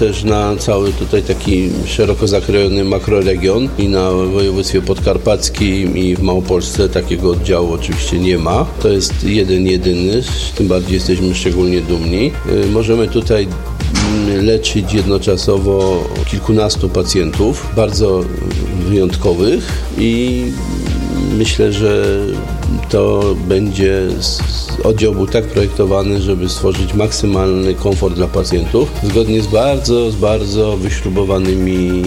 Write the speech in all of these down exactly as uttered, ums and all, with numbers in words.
też na cały tutaj taki szeroko zakrojony makroregion i na województwie podkarpackim i w Małopolsce takiego oddziału oczywiście nie ma. To jest jeden, jedyny, tym bardziej jesteśmy szczególnie dumni. Możemy tutaj leczyć jednoczasowo kilkunastu pacjentów, bardzo wyjątkowych i myślę, że to będzie oddział był tak projektowany, żeby stworzyć maksymalny komfort dla pacjentów, zgodnie z bardzo, z bardzo wyśrubowanymi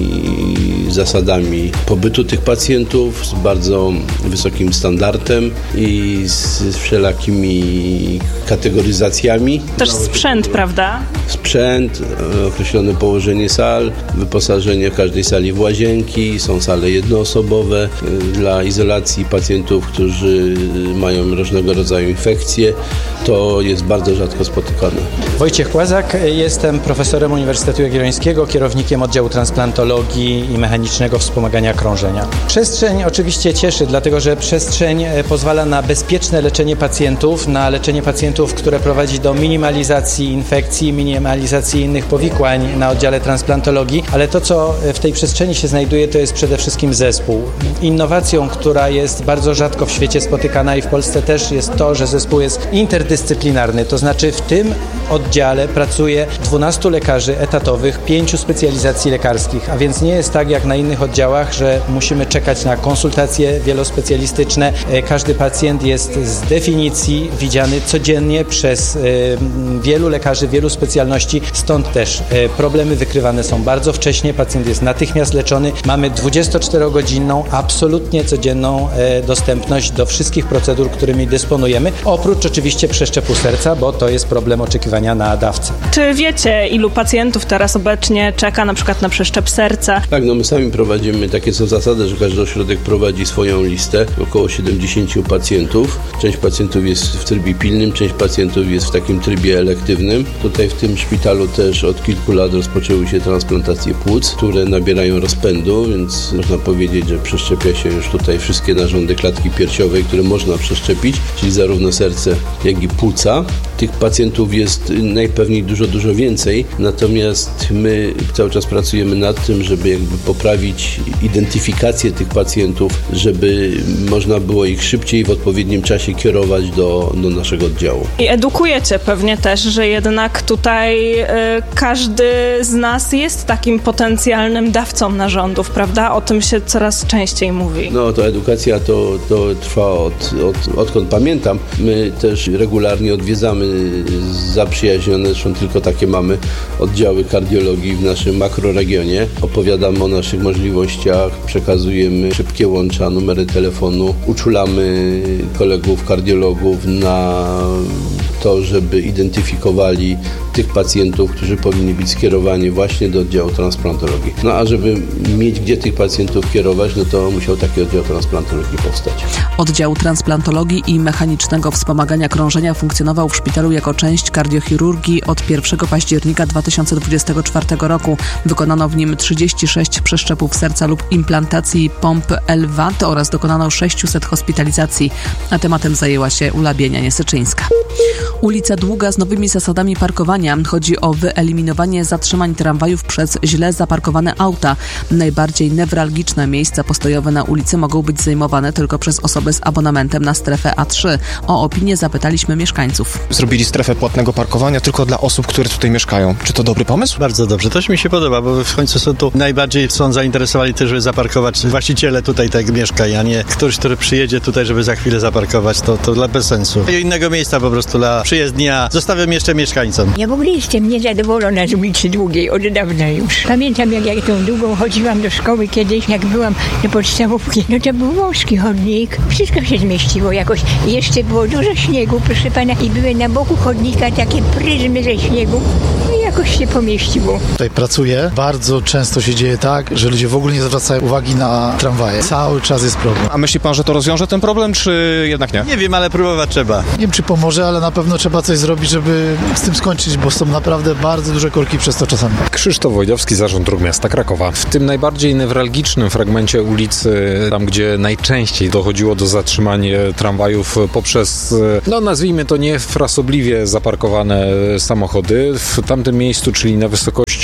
zasadami pobytu tych pacjentów, z bardzo wysokim standardem i z wszelakimi kategoryzacjami. Też sprzęt, prawda? Sprzęt, określone położenie sal, wyposażenie w każdej sali w łazienki, są sale jednoosobowe dla izolacji pacjentów, którzy mają różnego rodzaju infekcje. To jest bardzo rzadko spotykane. Wojciech Łazak, jestem profesorem Uniwersytetu Jagiellońskiego, kierownikiem oddziału transplantologii i mechanicznego wspomagania krążenia. Przestrzeń oczywiście cieszy, dlatego że przestrzeń pozwala na bezpieczne leczenie pacjentów, na leczenie pacjentów, które prowadzi do minimalizacji infekcji, minimalizacji innych powikłań na oddziale transplantologii, ale to, co w tej przestrzeni się znajduje, to jest przede wszystkim zespół. Innowacją, która jest bardzo rzadko w świecie spotykana i w Polsce też jest to, że zespół jest interdyscyplinarny, to znaczy w tym oddziale pracuje dwunastu lekarzy etatowych, pięciu specjalizacji lekarskich, a więc nie jest tak jak na innych oddziałach, że musimy czekać na konsultacje wielospecjalistyczne. Każdy pacjent jest z definicji widziany codziennie przez wielu lekarzy, wielu specjalności, stąd też problemy wykrywane są bardzo wcześnie, pacjent jest natychmiast leczony. Mamy dwudziestoczterogodzinną, absolutnie codzienną dostępność do wszystkich procedur, którymi dysponujemy, oprócz oczywiście przeszczepu serca, bo to jest problem oczekiwania na dawcę. Czy wiecie, ilu pacjentów teraz obecnie czeka na przykład na przeszczep serca? Tak, no my sami prowadzimy, takie są zasady, że każdy ośrodek prowadzi swoją listę, około siedemdziesięciu pacjentów. Część pacjentów jest w trybie pilnym, część pacjentów jest w takim trybie elektywnym. Tutaj w tym szpitalu też od kilku lat rozpoczęły się transplantacje płuc, które nabierają rozpędu, więc można powiedzieć, że przeszczepia się już tutaj wszystkie narządy klatki piersiowej, które można przeszczepić, czyli zarówno serce, jak i płuca. Tych pacjentów jest najpewniej dużo, dużo więcej, natomiast my cały czas pracujemy nad tym, żeby jakby poprawić identyfikację tych pacjentów, żeby można było ich szybciej w odpowiednim czasie kierować do, do naszego oddziału. I edukujecie pewnie też, że jednak tutaj y, każdy z nas jest takim potencjalnym dawcą narządów, prawda? O tym się coraz częściej mówi. No to edukacja to, to trwa od, od, odkąd pamiętam. My też regularnie odwiedzamy zaprzyjaźnione, zresztą tylko takie mamy oddziały kardiologii w naszym makroregionie. Opowiadamy o naszych możliwościach, przekazujemy szybkie łącza, numery telefonu, uczulamy kolegów kardiologów na to, żeby identyfikowali tych pacjentów, którzy powinni być skierowani właśnie do oddziału transplantologii. No a żeby mieć gdzie tych pacjentów kierować, no to musiał taki oddział transplantologii powstać. Oddział transplantologii i mechanicznego wspomagania krążenia funkcjonował w szpitalu jako część kardiochirurgii od pierwszego października dwa tysiące dwudziestego czwartego roku. Wykonano w nim trzydzieści sześć przeszczepów serca lub implantacji pomp L V A T oraz dokonano sześciuset hospitalizacji, a tematem zajęła się Ula Bienia-Niesyczyńska. Ulica Długa z nowymi zasadami parkowania. Chodzi o wyeliminowanie zatrzymań tramwajów przez źle zaparkowane auta. Najbardziej newralgiczne miejsca postojowe na ulicy mogą być zajmowane tylko przez osoby z abonamentem na strefę A trzy. O opinię zapytaliśmy mieszkańców. Zrobili strefę płatnego parkowania tylko dla osób, które tutaj mieszkają. Czy to dobry pomysł? Bardzo dobrze. To mi się podoba, bo w końcu są tu najbardziej są zainteresowani też, żeby zaparkować właściciele tutaj tak mieszkań, a nie ktoś, który przyjedzie tutaj, żeby za chwilę zaparkować. To, to dla bez sensu. I innego miejsca po prostu dla przyjezdnia zostawiam jeszcze mieszkańcom. Ja w ogóle jestem niezadowolona z ulicy Długiej od dawna już. Pamiętam, jak ja tą Długą chodziłam do szkoły kiedyś, jak byłam do podstawówki, no to był wąski chodnik. Wszystko się zmieściło jakoś. I jeszcze było dużo śniegu, proszę pana, i były na boku chodnika takie pryzmy ze śniegu. No i jakoś się pomieściło. Tutaj pracuję. Bardzo często się dzieje tak, że ludzie w ogóle nie zwracają uwagi na tramwaje. Cały czas jest problem. A myśli pan, że to rozwiąże ten problem, czy jednak nie? Nie wiem, ale próbować trzeba. Nie wiem, czy pomoże, ale na pewno trzeba coś zrobić, żeby z tym skończyć, bo są naprawdę bardzo duże korki przez to czasami. Krzysztof Wojdowski, Zarząd Dróg Miasta Krakowa. W tym najbardziej newralgicznym fragmencie ulicy, tam gdzie najczęściej dochodziło do zatrzymań tramwajów poprzez, no nazwijmy to niefrasobliwie zaparkowane samochody, w tamtym miejscu, czyli na wysokości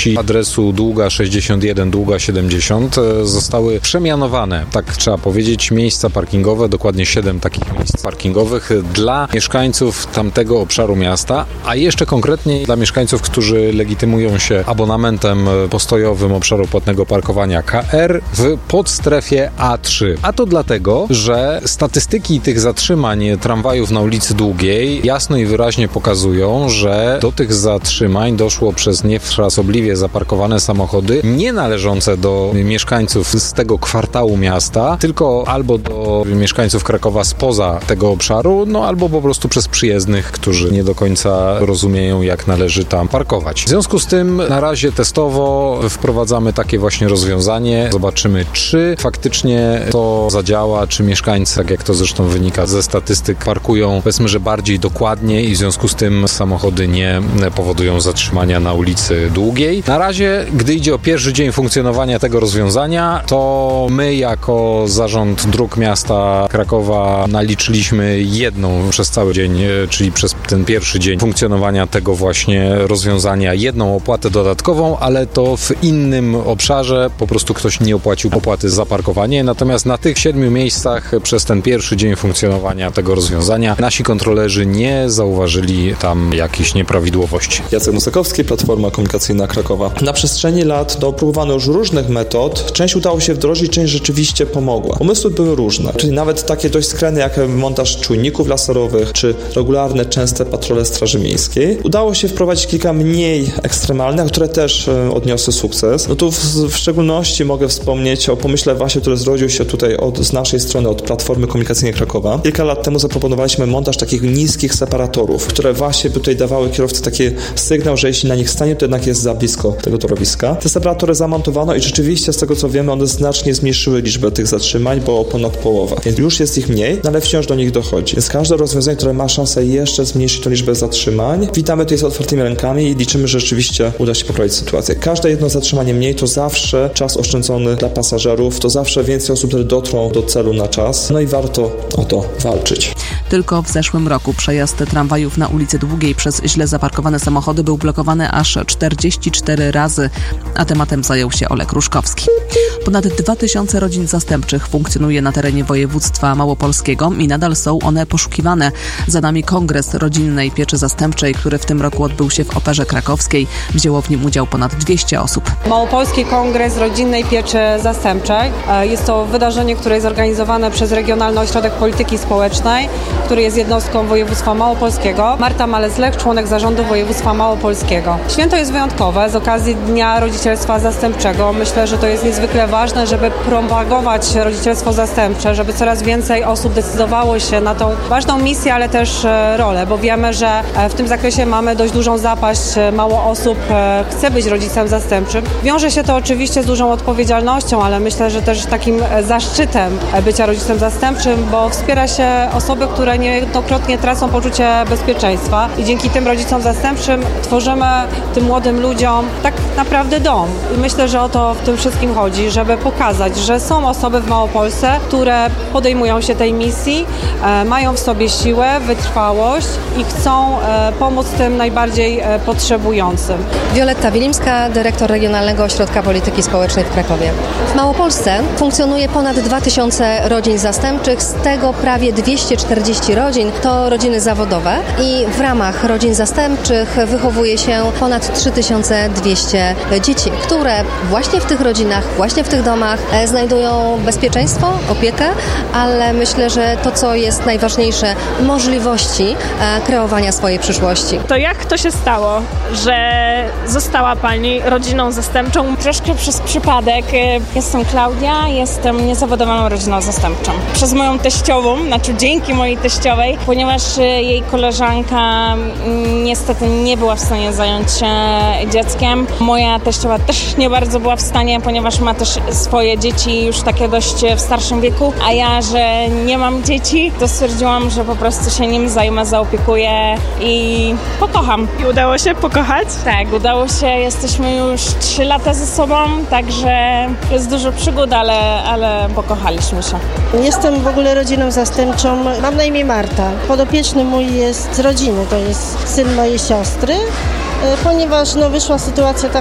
części adresu Długa sześćdziesiąt jeden, Długa siedemdziesiąt zostały przemianowane, tak trzeba powiedzieć, miejsca parkingowe, dokładnie siedem takich miejsc parkingowych dla mieszkańców tamtego obszaru miasta, a jeszcze konkretniej dla mieszkańców, którzy legitymują się abonamentem postojowym obszaru płatnego parkowania K R w podstrefie A trzy. A to dlatego, że statystyki tych zatrzymań tramwajów na ulicy Długiej jasno i wyraźnie pokazują, że do tych zatrzymań doszło przez niefrasobliwie zaparkowane samochody nie należące do mieszkańców z tego kwartału miasta, tylko albo do mieszkańców Krakowa spoza tego obszaru, no albo po prostu przez przyjezdnych, którzy nie do końca rozumieją, jak należy tam parkować. W związku z tym na razie testowo wprowadzamy takie właśnie rozwiązanie. Zobaczymy, czy faktycznie to zadziała, czy mieszkańcy, tak jak to zresztą wynika ze statystyk, parkują, powiedzmy, że bardziej dokładnie i w związku z tym samochody nie powodują zatrzymania na ulicy Długiej. Na razie, gdy idzie o pierwszy dzień funkcjonowania tego rozwiązania, to my jako Zarząd Dróg Miasta Krakowa naliczyliśmy jedną przez cały dzień, czyli przez ten pierwszy dzień funkcjonowania tego właśnie rozwiązania, jedną opłatę dodatkową, ale to w innym obszarze, po prostu ktoś nie opłacił opłaty za parkowanie, natomiast na tych siedmiu miejscach przez ten pierwszy dzień funkcjonowania tego rozwiązania nasi kontrolerzy nie zauważyli tam jakichś nieprawidłowości. Jacek Musakowski, Platforma Komunikacyjna Krakowa. Na przestrzeni lat no, próbowano już różnych metod. Część udało się wdrożyć, część rzeczywiście pomogła. Pomysły były różne, czyli nawet takie dość skrajne jak montaż czujników laserowych, czy regularne, częste patrole Straży Miejskiej. Udało się wprowadzić kilka mniej ekstremalnych, które też e, odniosły sukces. No tu w, w szczególności mogę wspomnieć o pomyśle właśnie, który zrodził się tutaj od, z naszej strony, od Platformy Komunikacyjnej Krakowa. Kilka lat temu zaproponowaliśmy montaż takich niskich separatorów, które właśnie tutaj dawały kierowcy taki sygnał, że jeśli na nich stanie, to jednak jest za blisko tego torowiska. Te separatory zamontowano i rzeczywiście z tego co wiemy, one znacznie zmniejszyły liczbę tych zatrzymań, bo o ponad połowę. Więc już jest ich mniej, no ale wciąż do nich dochodzi. Więc każde rozwiązanie, które ma szansę jeszcze zmniejszyć tę liczbę zatrzymań, witamy tutaj z otwartymi rękami i liczymy, że rzeczywiście uda się poprawić sytuację. Każde jedno zatrzymanie mniej to zawsze czas oszczędzony dla pasażerów, to zawsze więcej osób, które dotrą do celu na czas, no i warto o to walczyć. Tylko w zeszłym roku przejazd tramwajów na ulicy Długiej przez źle zaparkowane samochody był blokowany aż czterdzieści cztery razy, a tematem zajął się Olek Ruszkowski. Ponad dwa tysiące rodzin zastępczych funkcjonuje na terenie województwa małopolskiego i nadal są one poszukiwane. Za nami kongres rodzinnej pieczy zastępczej, który w tym roku odbył się w Operze Krakowskiej. Wzięło w nim udział ponad dwieście osób. Małopolski Kongres Rodzinnej Pieczy Zastępczej. Jest to wydarzenie, które jest organizowane przez Regionalny Ośrodek Polityki Społecznej, który jest jednostką województwa małopolskiego. Marta Malec-Lech, członek zarządu województwa małopolskiego. Święto jest wyjątkowe z okazji Dnia Rodzicielstwa Zastępczego. Myślę, że to jest niezwykle ważne, żeby propagować rodzicielstwo zastępcze, żeby coraz więcej osób decydowało się na tą ważną misję, ale też rolę, bo wiemy, że w tym zakresie mamy dość dużą zapaść. Mało osób chce być rodzicem zastępczym. Wiąże się to oczywiście z dużą odpowiedzialnością, ale myślę, że też takim zaszczytem bycia rodzicem zastępczym, bo wspiera się osoby, które niejednokrotnie tracą poczucie bezpieczeństwa i dzięki tym rodzicom zastępczym tworzymy tym młodym ludziom tak naprawdę dom. I myślę, że o to w tym wszystkim chodzi, żeby pokazać, że są osoby w Małopolsce, które podejmują się tej misji, e, mają w sobie siłę, wytrwałość i chcą e, pomóc tym najbardziej e, potrzebującym. Wioletta Wilimska, dyrektor Regionalnego Ośrodka Polityki Społecznej w Krakowie. W Małopolsce funkcjonuje ponad dwa tysiące rodzin zastępczych, z tego prawie dwieście czterdzieści rodzin to rodziny zawodowe i w ramach rodzin zastępczych wychowuje się ponad trzy tysiące dwieście dzieci, które właśnie w tych rodzinach, właśnie w tych domach znajdują bezpieczeństwo, opiekę, ale myślę, że to, co jest najważniejsze, możliwości kreowania swojej przyszłości. To jak to się stało, że została Pani rodziną zastępczą? Troszkę przez przypadek. Jestem Klaudia, jestem niezawodową rodziną zastępczą. Przez moją teściową, znaczy dzięki mojej teściowej, ponieważ jej koleżanka niestety nie była w stanie zająć się dzieckiem. Moja teściowa też nie bardzo była w stanie, ponieważ ma też swoje dzieci już takie dość w starszym wieku, a ja, że nie mam dzieci, to stwierdziłam, że po prostu się nim zajmę, zaopiekuję i pokocham. I udało się pokochać? Tak, udało się. Jesteśmy już trzy lata ze sobą, także jest dużo przygód, ale, ale pokochaliśmy się. Jestem w ogóle rodziną zastępczą. Mam na imię Marta. Podopieczny mój jest z rodziny, to jest syn mojej siostry. Ponieważ no, wyszła sytuacja taka, jaka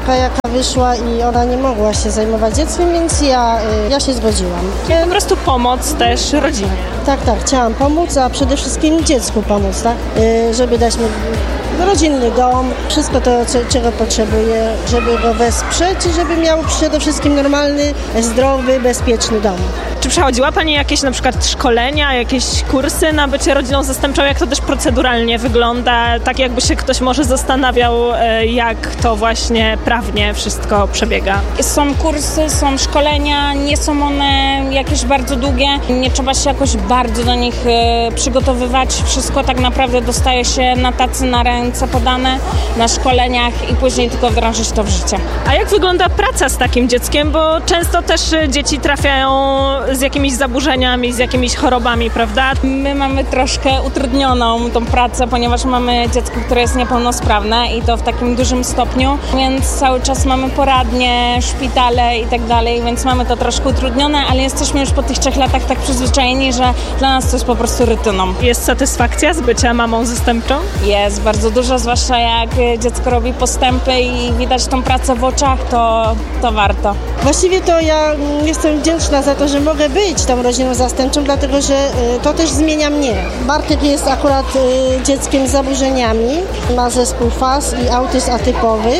wyszła i ona nie mogła się zajmować dzieckiem, więc ja, ja się zgodziłam. Czyli po prostu pomoc też rodzinie. Tak, tak, chciałam pomóc, a przede wszystkim dziecku pomóc, tak? Żeby dać mu rodzinny dom, wszystko to, czego potrzebuje, żeby go wesprzeć i żeby miał przede wszystkim normalny, zdrowy, bezpieczny dom. Czy przechodziła Pani jakieś na przykład szkolenia, jakieś kursy na bycie rodziną zastępczą? Jak to też proceduralnie wygląda? Tak jakby się ktoś może zastanawiał, jak to właśnie prawnie wszystko przebiega. Są kursy, są szkolenia, nie są one jakieś bardzo długie. Nie trzeba się jakoś bardzo do nich przygotowywać. Wszystko tak naprawdę dostaje się na tacy, na ręce podane, na szkoleniach i później tylko wdrożyć to w życie. A jak wygląda praca z takim dzieckiem? Bo często też dzieci trafiają z jakimiś zaburzeniami, z jakimiś chorobami, prawda? My mamy troszkę utrudnioną tą pracę, ponieważ mamy dziecko, które jest niepełnosprawne i to w takim dużym stopniu, więc cały czas mamy poradnie, szpitale i tak dalej, więc mamy to troszkę utrudnione, ale jesteśmy już po tych trzech latach tak przyzwyczajeni, że dla nas to jest po prostu rutyną. Jest satysfakcja z bycia mamą zastępczą? Jest bardzo dużo, zwłaszcza jak dziecko robi postępy i widać tą pracę w oczach, to, to warto. Właściwie to ja jestem wdzięczna za to, że mogę być tą rodziną zastępczą, dlatego że to też zmienia mnie. Bartek jest akurat dzieckiem z zaburzeniami, ma zespół F A S i autyzm atypowy,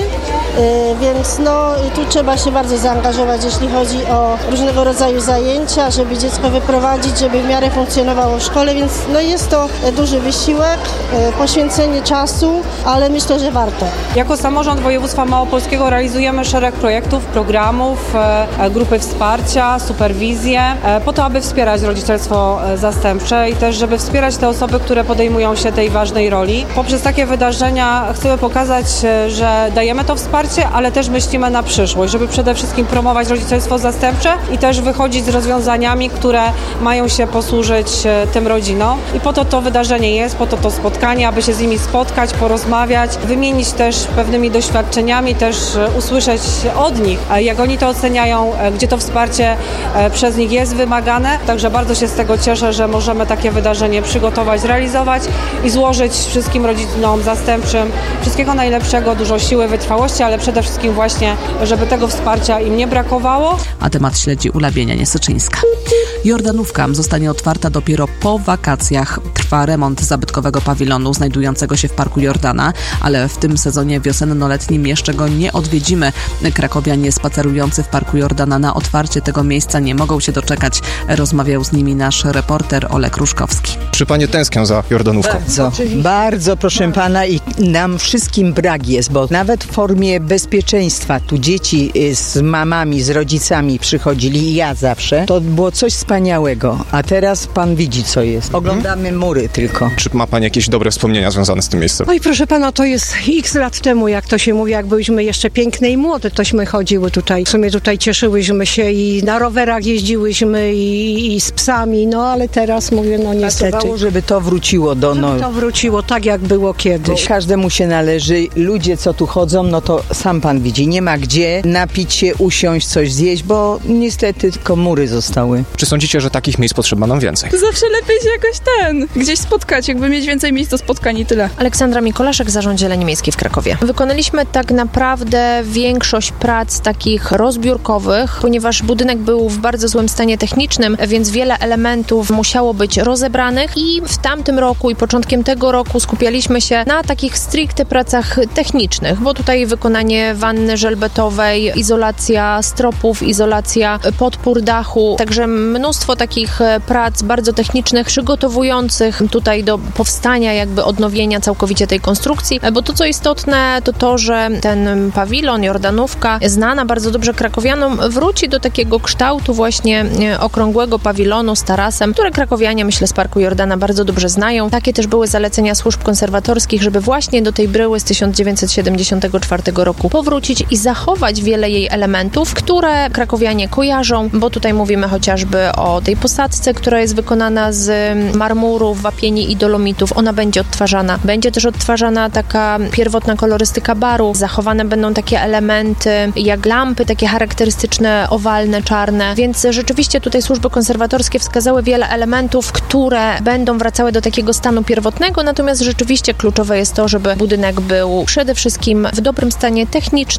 więc no tu trzeba się bardzo zaangażować, jeśli chodzi o różnego rodzaju zajęcia, żeby dziecko wyprowadzić, żeby w miarę funkcjonowało w szkole, więc no jest to duży wysiłek, poświęcenie czasu, ale myślę, że warto. Jako samorząd województwa małopolskiego realizujemy szereg projektów, programów, grupy wsparcia, superwizję, po to, aby wspierać rodzicielstwo zastępcze i też, żeby wspierać te osoby, które podejmują się tej ważnej roli. Poprzez takie wydarzenia chcemy pokazać, że dajemy to wsparcie, ale też myślimy na przyszłość, żeby przede wszystkim promować rodzicielstwo zastępcze i też wychodzić z rozwiązaniami, które mają się posłużyć tym rodzinom. I po to to wydarzenie jest, po to to spotkanie, aby się z nimi spotkać, porozmawiać, wymienić też pewnymi doświadczeniami, też usłyszeć od nich, jak oni to oceniają, gdzie to wsparcie przez nich jest wymagane. Także bardzo się z tego cieszę, że możemy takie wydarzenie przygotować, zrealizować i złożyć wszystkim rodzinom zastępczym wszystkiego najlepszego, dużo siły, wytrwałości, ale przede wszystkim właśnie, żeby tego wsparcia im nie brakowało. A temat śledzi Ula Bienianie-Syczyńska. Jordanówka zostanie otwarta dopiero po wakacjach. Trwa remont zabytkowego pawilonu znajdującego się w Parku Jordana, ale w tym sezonie wiosenno-letnim jeszcze go nie odwiedzimy. Krakowianie spacerujący w Parku Jordana na otwarcie tego miejsca nie mogą się doczekać. Rozmawiał z nimi nasz reporter Olek Ruszkowski. Czy panie tęsknią za Jordanówką? Bardzo, bardzo proszę pana i nam wszystkim brak jest, bo nawet w formie bezpieczeństwa tu dzieci z mamami, z rodzicami przychodzili i ja zawsze. To było coś wspaniałego, a teraz pan widzi co jest. Oglądamy hmm? mury tylko. Czy ma pani jakieś dobre wspomnienia związane z tym miejscem? Oj proszę pana, to jest x lat temu, jak to się mówi, jak byliśmy jeszcze piękne i młode, tośmy chodziły tutaj. W sumie tutaj cieszyłyśmy się i na rowerach jeździłyśmy i, i z psami, no ale teraz mówię, no niestety. Pracowało, żeby to wróciło do żeby to wróciło tak, jak było kiedyś. Bo każdemu się należy. Ludzie, co tu chodzą, no to sam pan widzi, nie ma gdzie napić się, usiąść, coś zjeść, bo niestety tylko mury zostały. Czy sądzicie, że takich miejsc potrzeba nam więcej? Zawsze lepiej się jakoś ten, gdzieś spotkać, jakby mieć więcej miejsc do spotkań i tyle. Aleksandra Mikolaszek, Zarząd Zieleni Miejskiej w Krakowie. Wykonaliśmy tak naprawdę większość prac takich rozbiórkowych, ponieważ budynek był w bardzo złym stanie technicznym, więc wiele elementów musiało być rozebranych i w tamtym roku i początkiem tego roku skupialiśmy się na takich stricte pracach technicznych, bo tutaj wykonanie wanny żelbetowej, izolacja stropów, izolacja podpór dachu, także mnóstwo takich prac bardzo technicznych, przygotowujących tutaj do powstania, jakby odnowienia całkowicie tej konstrukcji, bo to co istotne to to, że ten pawilon, Jordanówka, znana bardzo dobrze krakowianom, wróci do takiego kształtu właśnie okrągłego pawilonu z tarasem, które krakowianie, myślę, z Parku Jordana bardzo dobrze znają. Takie też były zalecenia służb konserwatorskich, żeby właśnie do tej bryły z tysiąc dziewięćset siedemdziesiątego czwartego roku powrócić i zachować wiele jej elementów, które krakowianie kojarzą, bo tutaj mówimy chociażby o tej posadzce, która jest wykonana z marmurów, wapieni i dolomitów. Ona będzie odtwarzana. Będzie też odtwarzana taka pierwotna kolorystyka baru. Zachowane będą takie elementy jak lampy, takie charakterystyczne, owalne, czarne. Więc rzeczywiście tutaj służby konserwatorskie wskazały wiele elementów, które będą wracały do takiego stanu pierwotnego, natomiast rzeczywiście kluczowe jest to, żeby budynek był przede wszystkim w dobrym stanie technicznym,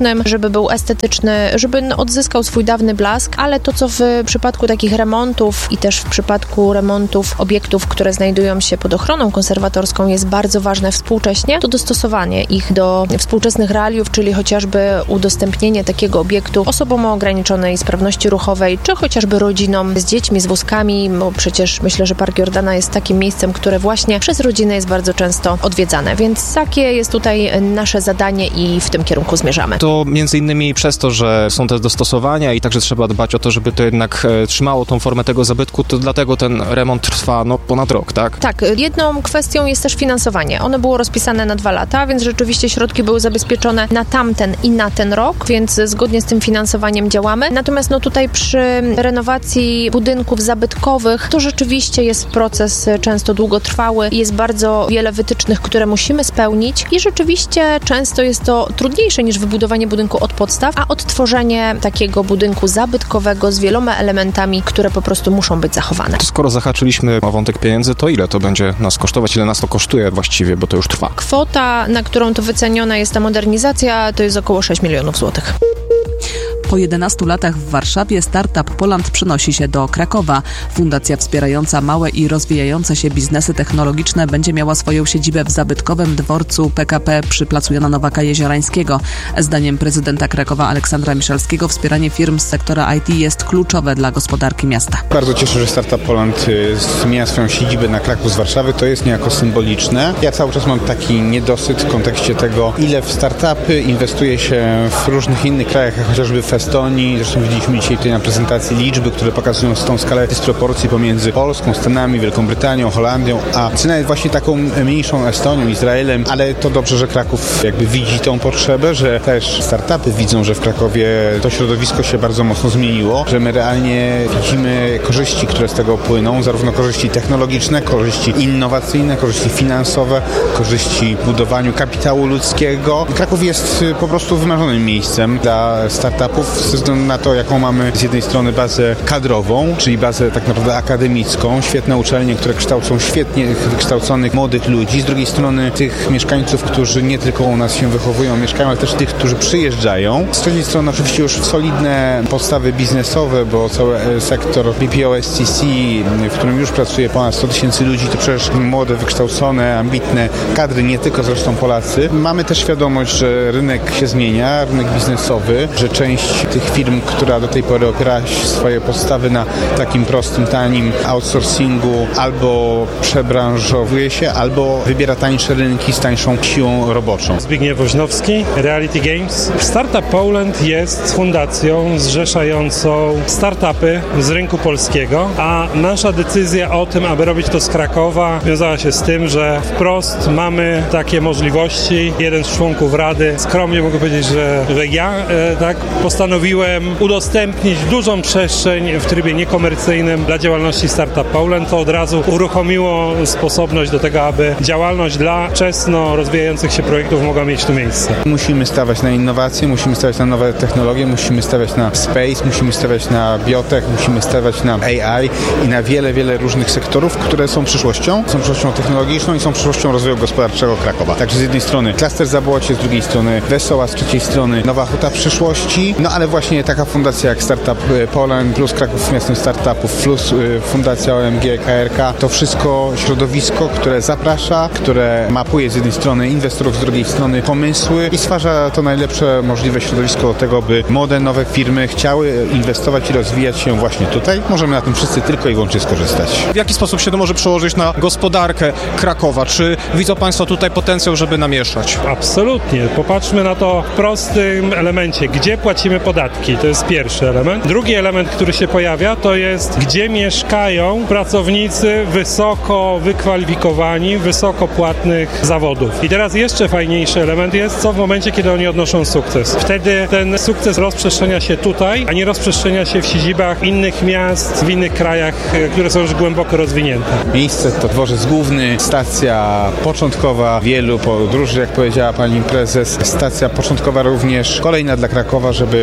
technologicznym, żeby był estetyczny, żeby odzyskał swój dawny blask, ale to, co w przypadku takich remontów i też w przypadku remontów obiektów, które znajdują się pod ochroną konserwatorską, jest bardzo ważne współcześnie, to dostosowanie ich do współczesnych realiów, czyli chociażby udostępnienie takiego obiektu osobom o ograniczonej sprawności ruchowej, czy chociażby rodzinom z dziećmi, z wózkami, bo przecież myślę, że Park Jordana jest takim miejscem, które właśnie przez rodzinę jest bardzo często odwiedzane, więc takie jest tutaj nasze zadanie i w tym kierunku zmierzamy. To między innymi przez to, że są te dostosowania i także trzeba dbać o to, żeby to jednak e, trzymało tą formę tego zabytku, to dlatego ten remont trwa no, ponad rok, tak? Tak, jedną kwestią jest też finansowanie. Ono było rozpisane na dwa lata, więc rzeczywiście środki były zabezpieczone na tamten i na ten rok, więc zgodnie z tym finansowaniem działamy. Natomiast no tutaj przy renowacji budynków zabytkowych to rzeczywiście jest proces często długotrwały. Jest bardzo wiele wytycznych, które musimy spełnić i rzeczywiście często jest to trudniejsze niż wybudowanie budynku od podstaw, a odtworzenie takiego budynku zabytkowego z wieloma elementami, które po prostu muszą być zachowane. To skoro zahaczyliśmy o wątek pieniędzy, to ile to będzie nas kosztować? Ile nas to kosztuje właściwie, bo to już trwa? Kwota, na którą to wyceniona jest ta modernizacja, to jest około sześć milionów złotych. Po jedenastu latach w Warszawie Startup Poland przenosi się do Krakowa. Fundacja wspierająca małe i rozwijające się biznesy technologiczne będzie miała swoją siedzibę w zabytkowym dworcu P K P przy placu Jana Nowaka-Jeziorańskiego. Zdaniem prezydenta Krakowa Aleksandra Miszalskiego wspieranie firm z sektora I T jest kluczowe dla gospodarki miasta. Bardzo cieszę, że Startup Poland zmienia swoją siedzibę na Kraków z Warszawy. To jest niejako symboliczne. Ja cały czas mam taki niedosyt w kontekście tego, ile w startupy inwestuje się w różnych innych krajach, jak chociażby w Estonii. Zresztą widzieliśmy dzisiaj tutaj na prezentacji liczby, które pokazują tą skalę dysproporcji pomiędzy Polską, Stanami, Wielką Brytanią, Holandią, a nawet właśnie taką mniejszą Estonią, Izraelem, ale to dobrze, że Kraków jakby widzi tą potrzebę, że też startupy widzą, że w Krakowie to środowisko się bardzo mocno zmieniło, że my realnie widzimy korzyści, które z tego płyną, zarówno korzyści technologiczne, korzyści innowacyjne, korzyści finansowe, korzyści w budowaniu kapitału ludzkiego. Kraków jest po prostu wymarzonym miejscem dla startupów ze względu na to, jaką mamy z jednej strony bazę kadrową, czyli bazę tak naprawdę akademicką, świetne uczelnie, które kształcą świetnie wykształconych młodych ludzi, z drugiej strony tych mieszkańców, którzy nie tylko u nas się wychowują, mieszkają, ale też tych, którzy przyjeżdżają. Z trzeciej strony oczywiście już solidne podstawy biznesowe, bo cały sektor B P O S C C, w którym już pracuje ponad sto tysięcy ludzi, to przecież młode, wykształcone, ambitne kadry, nie tylko zresztą Polacy. Mamy też świadomość, że rynek się zmienia, rynek biznesowy, że część tych firm, która do tej pory opiera swoje podstawy na takim prostym, tanim outsourcingu, albo przebranżowuje się, albo wybiera tańsze rynki z tańszą siłą roboczą. Zbigniew Woźnowski, Reality Games. Startup Poland jest fundacją zrzeszającą startupy z rynku polskiego, a nasza decyzja o tym, aby robić to z Krakowa, wiązała się z tym, że wprost mamy takie możliwości. Jeden z członków Rady, skromnie mogę powiedzieć, że, że ja e, tak postanowiłem udostępnić dużą przestrzeń w trybie niekomercyjnym dla działalności Startup Poland. To od razu uruchomiło sposobność do tego, aby działalność dla wczesno rozwijających się projektów mogła mieć tu miejsce. Musimy stawiać na innowacje, musimy stawiać na nowe technologie, musimy stawiać na space, musimy stawiać na biotech, musimy stawiać na A I i na wiele, wiele różnych sektorów, które są przyszłością, są przyszłością technologiczną i są przyszłością rozwoju gospodarczego Krakowa. Także z jednej strony klaster Zabłocie, z drugiej strony Wesoła, z trzeciej strony Nowa Huta przyszłości, no ale właśnie taka fundacja jak Startup Poland, plus Kraków Miastem Startupów, plus Fundacja O M G K R K, to wszystko środowisko, które zaprasza, które mapuje z jednej strony inwestorów, z drugiej strony pomysły i stwarza to najlepsze możliwe środowisko do tego, by młode, nowe firmy chciały inwestować i rozwijać się właśnie tutaj. Możemy na tym wszyscy tylko i wyłącznie skorzystać. W jaki sposób się to może przełożyć na gospodarkę Krakowa? Czy widzą Państwo tutaj potencjał, żeby namieszać? Absolutnie. Popatrzmy na to w prostym elemencie. Gdzie płacimy podatki? To jest pierwszy element. Drugi element, który się pojawia, to jest gdzie mieszkają pracownicy wysoko wykwalifikowani, wysoko płatnych zawodów. I teraz jeszcze fajniejszy element jest, co w momencie, kiedy oni odnoszą sukces. Wtedy ten sukces rozprzestrzenia się tutaj, a nie rozprzestrzenia się w siedzibach innych miast, w innych krajach, które są już głęboko rozwinięte. Miejsce to dworzec główny, stacja początkowa wielu podróży, jak powiedziała pani prezes. Stacja początkowa również kolejna dla Krakowa, żeby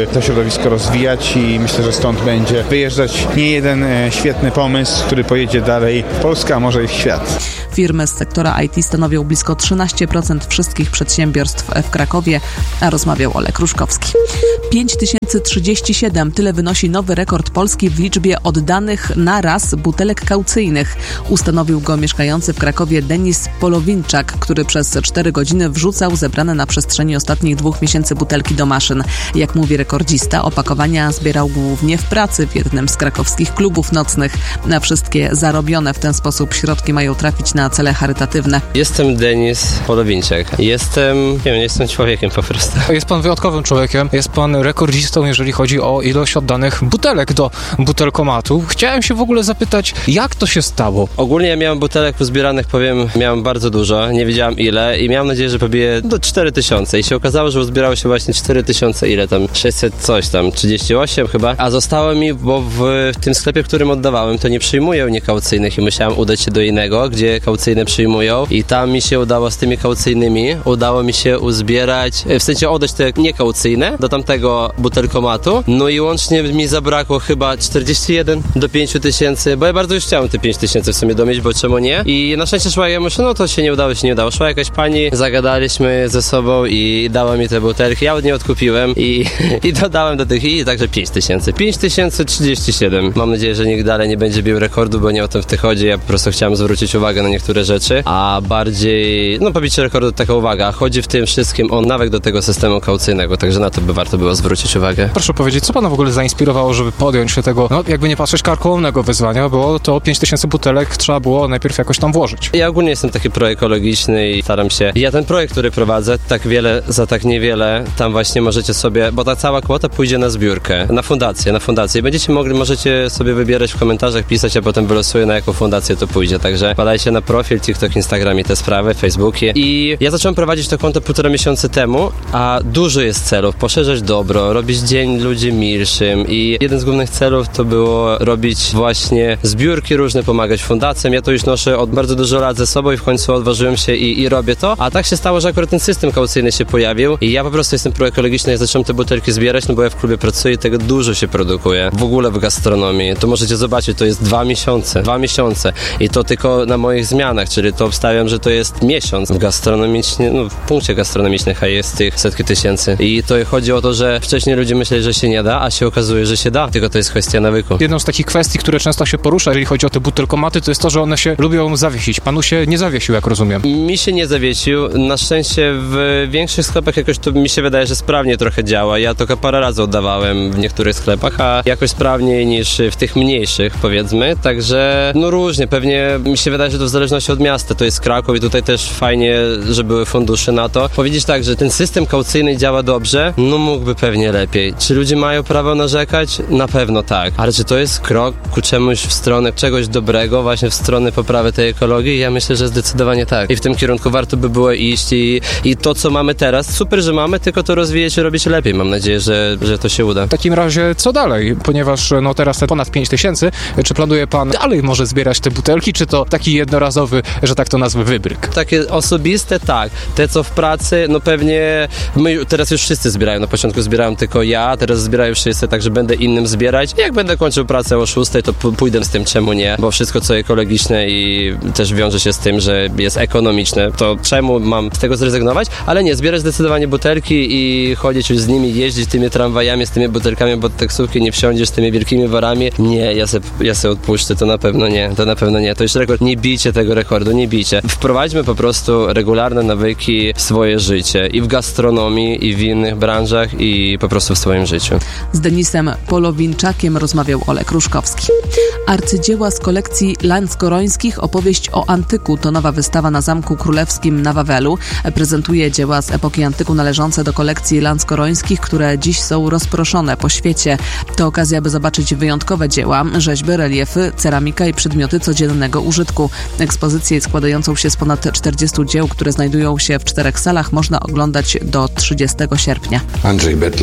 to środowisko rozwijać i myślę, że stąd będzie wyjeżdżać nie jeden świetny pomysł, który pojedzie dalej w Polskę, a może i w świat. Firmy z sektora I T stanowią blisko trzynaście procent wszystkich przedsiębiorstw w Krakowie, a rozmawiał Olek Ruszkowski. pięć tysięcy trzydzieści siedem, tyle wynosi nowy rekord Polski w liczbie oddanych na raz butelek kaucyjnych. Ustanowił go mieszkający w Krakowie Denis Polowinczak, który przez cztery godziny wrzucał zebrane na przestrzeni ostatnich dwóch miesięcy butelki do maszyn. Jak mówi rekordzista, opakowania zbierał głównie w pracy w jednym z krakowskich klubów nocnych. Na wszystkie zarobione w ten sposób środki mają trafić na cele charytatywne. Jestem Denis Polowinczak. Jestem, nie wiem, jestem człowiekiem po prostu. Jest pan wyjątkowym człowiekiem. Jest pan rekordzistą, jeżeli chodzi o ilość oddanych butelek do butelkomatu. Chciałem się w ogóle zapytać, jak to się stało? Ogólnie ja miałem butelek pozbieranych, powiem, miałem bardzo dużo, nie wiedziałem ile i miałem nadzieję, że pobiję do cztery tysiące i się okazało, że uzbierało się właśnie cztery tysiące, ile tam, sześćset coś tam, trzydzieści osiem chyba, a zostało mi, bo w, w tym sklepie, którym oddawałem, to nie przyjmują niekaucyjnych i musiałem udać się do innego, gdzie kaucyjne przyjmują i tam mi się udało z tymi kaucyjnymi, udało mi się uzbierać, w sensie oddać te niekaucyjne do tamtego butelkomatu, no i łącznie mi zabrakło chyba czterdzieści jeden do pięciu tysięcy, bo ja bardzo już chciałem te pięć tysięcy w sumie domieć, bo czemu nie? I na szczęście szła, ja myślę, no to się nie udało, się nie udało. Szła jakaś pani, zagadaliśmy ze sobą i dała mi te butelki, ja od niej odkupiłem i, i dodałem do tych i także pięć tysięcy. pięć tysięcy trzydzieści siedem. Mam nadzieję, że nikt dalej nie będzie bił rekordu, bo nie o tym w tym chodzi, ja po prostu chciałem zwrócić uwagę na niektóre rzeczy, a bardziej, no pobicie rekordu taka uwaga, chodzi w tym wszystkim o nawyk do tego systemu kaucyjnego, także na to by warto było zwrócić uwagę. Proszę powiedzieć, co pana w ogóle zainspirowało, żeby podjąć się tego, no jakby nie patrzeć, karkołomnego wyzwania, bo to pięć tysięcy butelek trzeba było najpierw jakoś tam włożyć. Ja ogólnie jestem taki proekologiczny i staram się, ja ten projekt, który prowadzę, tak wiele za tak niewiele, tam właśnie możecie sobie, bo ta cała kwota pójdzie na zbiórkę, na fundację, na fundację i będziecie mogli, możecie sobie wybierać w komentarzach, pisać, a potem wylosuję, na jaką fundację to pójdzie, także badajcie na profil, TikTok, Instagram i te sprawy, Facebookie i ja zacząłem prowadzić to konto półtora miesiąca temu, a dużo jest celów, poszerzać dobro, robić dzień ludzi milszym i jeden z głównych celów to było robić właśnie zbiórki różne, pomagać fundacjom, ja to już noszę od bardzo dużo lat ze sobą i w końcu odważyłem się i, i robię to, a tak się stało, że akurat ten system kaucyjny się pojawił i ja po prostu jestem proekologiczny, ja zacząłem te butelki zbierać, no bo ja w klubie pracuję i tego dużo się produkuje, w ogóle w gastronomii, to możecie zobaczyć, to jest dwa miesiące, dwa miesiące i to tylko na moich zmianach, czyli to obstawiam, że to jest miesiąc w gastronomicznie, no w punkcie gastronomicznym, a jest tych setki tysięcy i to chodzi o to, że wcześniej ludzie myśleli, że się nie da, a się okazuje, że się da, tylko to jest kwestia nawyku. Jedną z takich kwestii, które często się porusza, jeżeli chodzi o te butelkomaty, to jest to, że one się lubią zawiesić. Panu się nie zawiesił, jak rozumiem. Mi się nie zawiesił. Na szczęście w większych sklepach jakoś to mi się wydaje, że sprawnie trochę działa. Ja to parę razy oddawałem w niektórych sklepach, a jakoś sprawniej niż w tych mniejszych, powiedzmy. Także no różnie. Pewnie mi się wydaje, że to w zależności od miasta. To jest Kraków i tutaj też fajnie, że były fundusze na to. Powiedzieć tak, że ten system kaucyjny działa dobrze, no mógłby pewnie lepiej. Czy ludzie mają prawo narzekać? Na pewno tak. Ale czy to jest krok ku czemuś w stronę czegoś dobrego, właśnie w stronę poprawy tej ekologii? Ja myślę, że zdecydowanie tak. I w tym kierunku warto by było iść i, i to, co mamy teraz, super, że mamy, tylko to rozwijać i robić lepiej. Mam nadzieję, że, że to się uda. W takim razie co dalej? Ponieważ no teraz te ponad pięć tysięcy, czy planuje pan dalej może zbierać te butelki, czy to taki jednorazowy, że tak to nazwę, wybryk? Takie osobiste, tak. Te, co w pracy, no pewnie my teraz już wszyscy zbierają. Na początku zbierałem tylko ja, teraz zbierają wszyscy, także będę innym zbierać. Jak będę kończył pracę o szóstej, to pójdę z tym, czemu nie, bo wszystko, co ekologiczne i też wiąże się z tym, że jest ekonomiczne, to czemu mam z tego zrezygnować? Ale nie, zbierać zdecydowanie butelki i chodzić już z nimi, jeździć tymi tramwajami, z tymi butelkami, bo taksówki nie wsiądziesz z tymi wielkimi warami. Nie, ja se, ja se odpuszczę, to na pewno nie, to na pewno nie. To już rekord, nie bijcie tego rekordu, nie bijcie. Wprowadźmy po prostu regularne nawyki w swoje życie i w gastronomii, i w innych branżach, i po prostu w swoim życiu. Z Denisem Polowiczakiem rozmawiał Olek Ruszkowski. Arcydzieła z kolekcji Lanskorońskich, opowieść o antyku to nowa wystawa na Zamku Królewskim na Wawelu. Prezentuje dzieła z epoki antyku należące do kolekcji Lanskorońskich, które dziś są rozproszone po świecie. To okazja, by zobaczyć wyjątkowe dzieła, rzeźby, reliefy, ceramika i przedmioty codziennego użytku. Ekspozycję składającą się z ponad czterdziestu dzieł, które znajdują się w czterech salach, można oglądać do trzydziestego sierpnia. Andrzej Betlej,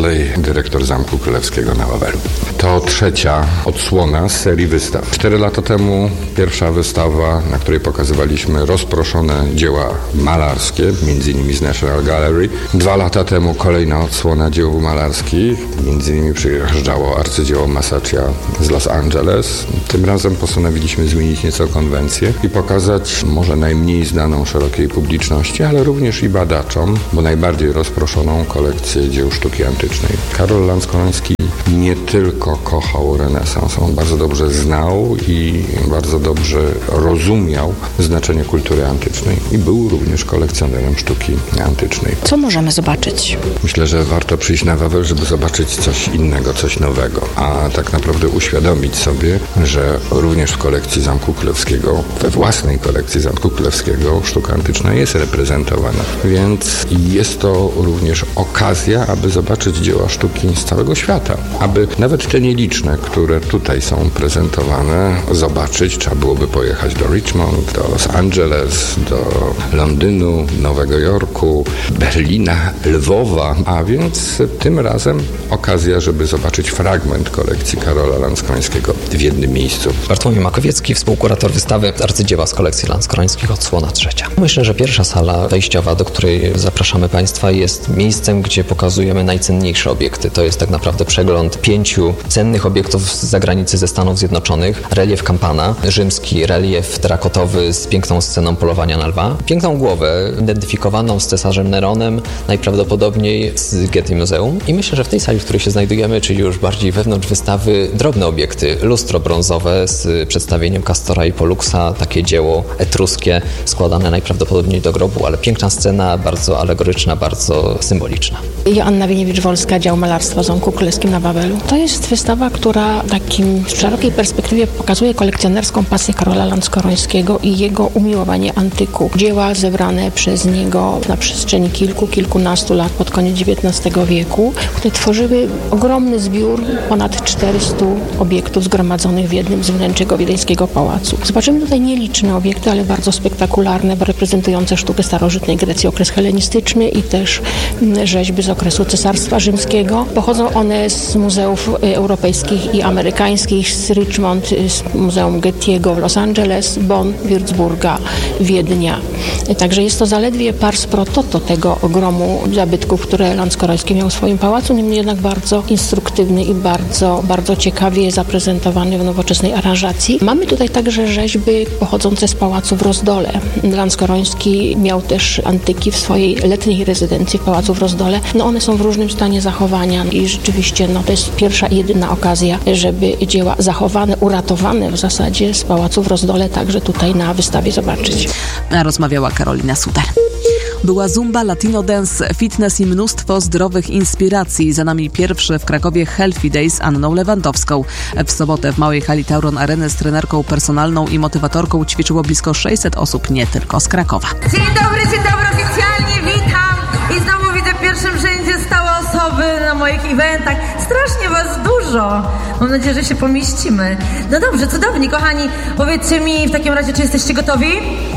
dyrektor Zamku Królewskiego na Wawelu. To trzecia odsłona z serii wystaw. Cztery lata temu pierwsza wystawa, na której pokazywaliśmy rozproszone dzieła malarskie, między innymi z National Gallery. Dwa lata temu kolejna odsłona dzieł malarskich, między innymi przyjeżdżało arcydzieło Masaccia z Los Angeles. Tym razem postanowiliśmy zmienić nieco konwencję i pokazać może najmniej znaną szerokiej publiczności, ale również i badaczom, bo najbardziej rozproszoną kolekcję dzieł sztuki antycznej. Karol Lanskoroński nie tylko kochał renesans, on bardzo dobrze znał i bardzo dobrze rozumiał znaczenie kultury antycznej i był również kolekcjonerem sztuki antycznej. Co możemy zobaczyć? Myślę, że warto przyjść na Wawel, żeby zobaczyć coś innego, coś nowego, a tak naprawdę uświadomić sobie, że również w kolekcji Zamku Królewskiego, we własnej kolekcji Zamku Królewskiego sztuka antyczna jest reprezentowana, więc jest to również okazja, aby zobaczyć dzieła sztuki z całego świata, aby nawet te nieliczne, które tutaj są prezentowane, zobaczyć. Trzeba byłoby pojechać do Richmond, do Los Angeles, do Londynu, Nowego Jorku, Berlina, Lwowa, a więc tym razem okazja, żeby zobaczyć fragment kolekcji Karola Lanskorońskiego w jednym miejscu. Bartłomiej Makowiecki, współkurator wystawy Arcydzieła z kolekcji Lanskorońskich, odsłona trzecia. Myślę, że pierwsza sala wejściowa, do której zapraszamy Państwa, jest miejscem, gdzie pokazujemy najcenniejsze obiekty. To jest tak naprawdę przegląd pięciu cennych obiektów z zagranicy, ze Stanów Zjednoczonych. Relief Campana, rzymski relief terakotowy z piękną sceną polowania na lwa. Piękną głowę, identyfikowaną z cesarzem Neronem, najprawdopodobniej z Getty Muzeum. I myślę, że w tej sali, w której się znajdujemy, czyli już bardziej wewnątrz wystawy, drobne obiekty, lustro brązowe z przedstawieniem Castora i Polluxa, takie dzieło etruskie, składane najprawdopodobniej do grobu, ale piękna scena, bardzo alegoryczna, bardzo symboliczna. Joanna Wieniewicz-Wolska, dział malarstwa w Zamku Królewskim na Wawelu. To jest wystawa, która w takim w szerokiej perspektywie pokazuje kolekcjonerską pasję Karola Lanskorońskiego i jego umiłowanie antyku. Dzieła zebrane przez niego na przestrzeni kilku, kilkunastu lat pod koniec dziewiętnastego wieku, które tworzyły ogromny zbiór ponad czterystu obiektów zgromadzonych w jednym z wnętrz jego wiedeńskiego pałacu. Zobaczymy tutaj nieliczne obiekty, ale bardzo spektakularne, reprezentujące sztukę starożytnej Grecji, okres helenistyczny i też rzeźby z okresu Cesarstwa Rzymskiego. Pochodzą one z muzeów europejskich i amerykańskich, z Richmond, z Muzeum Getty'ego w Los Angeles, Bonn, Würzburga, Wiednia. Także jest to zaledwie pars pro toto tego ogromu zabytków, które Lanskoroński miał w swoim pałacu, niemniej jednak bardzo instruktywny i bardzo, bardzo ciekawie zaprezentowany w nowoczesnej aranżacji. Mamy tutaj także rzeźby pochodzące z pałacu w Rozdole. Lanskoroński miał też antyki w swojej letniej rezydencji w pałacu w Rozdole. No one są w różnym stanie zachowania i rzeczywiście no, to jest pierwsza i jedyna okazja, żeby dzieła zachowane, uratowane w zasadzie z pałacu w Rozdole także tutaj na wystawie zobaczyć. Rozmawiała Karolina Suter. Była zumba, latino dance, fitness i mnóstwo zdrowych inspiracji. Za nami pierwszy w Krakowie Healthy Day z Anną Lewandowską. W sobotę w małej hali Tauron Areny z trenerką personalną i motywatorką ćwiczyło blisko sześćset osób, nie tylko z Krakowa. Dzień dobry, dzień dobry, oficjalnie witam. I znowu widzę w pierwszym rzędzie stałe osoby na moich eventach. Strasznie was dużo. Mam nadzieję, że się pomieścimy. No dobrze, cudownie, kochani. Powiedzcie mi w takim razie, czy jesteście gotowi?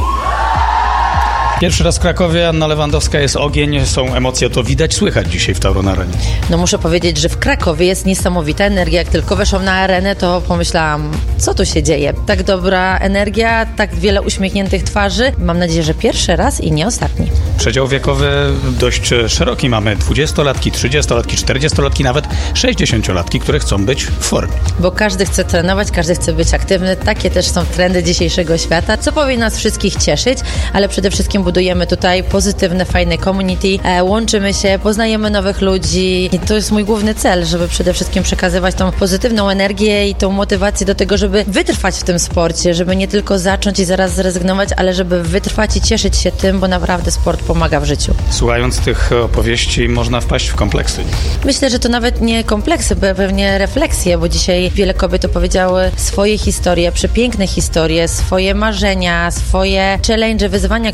Pierwszy raz w Krakowie, Anna Lewandowska, jest ogień, są emocje, to widać, słychać dzisiaj w Tauron Arenie. No muszę powiedzieć, że w Krakowie jest niesamowita energia. Jak tylko weszłam na arenę, to pomyślałam, co tu się dzieje? Tak dobra energia, tak wiele uśmiechniętych twarzy. Mam nadzieję, że pierwszy raz i nie ostatni. Przedział wiekowy dość szeroki. Mamy dwudziestolatki, trzydziestolatki, czterdziestolatki, nawet sześćdziesięciolatki, które chcą być w formie. Bo każdy chce trenować, każdy chce być aktywny. Takie też są trendy dzisiejszego świata, co powinien nas wszystkich cieszyć, ale przede wszystkim budujemy tutaj pozytywne, fajne community, e, łączymy się, poznajemy nowych ludzi i to jest mój główny cel, żeby przede wszystkim przekazywać tą pozytywną energię i tą motywację do tego, żeby wytrwać w tym sporcie, żeby nie tylko zacząć i zaraz zrezygnować, ale żeby wytrwać i cieszyć się tym, bo naprawdę sport pomaga w życiu. Słuchając tych opowieści można wpaść w kompleksy. Myślę, że to nawet nie kompleksy, pewnie refleksje, bo dzisiaj wiele kobiet opowiedziały swoje historie, przepiękne historie, swoje marzenia, swoje challenge, wyzwania, które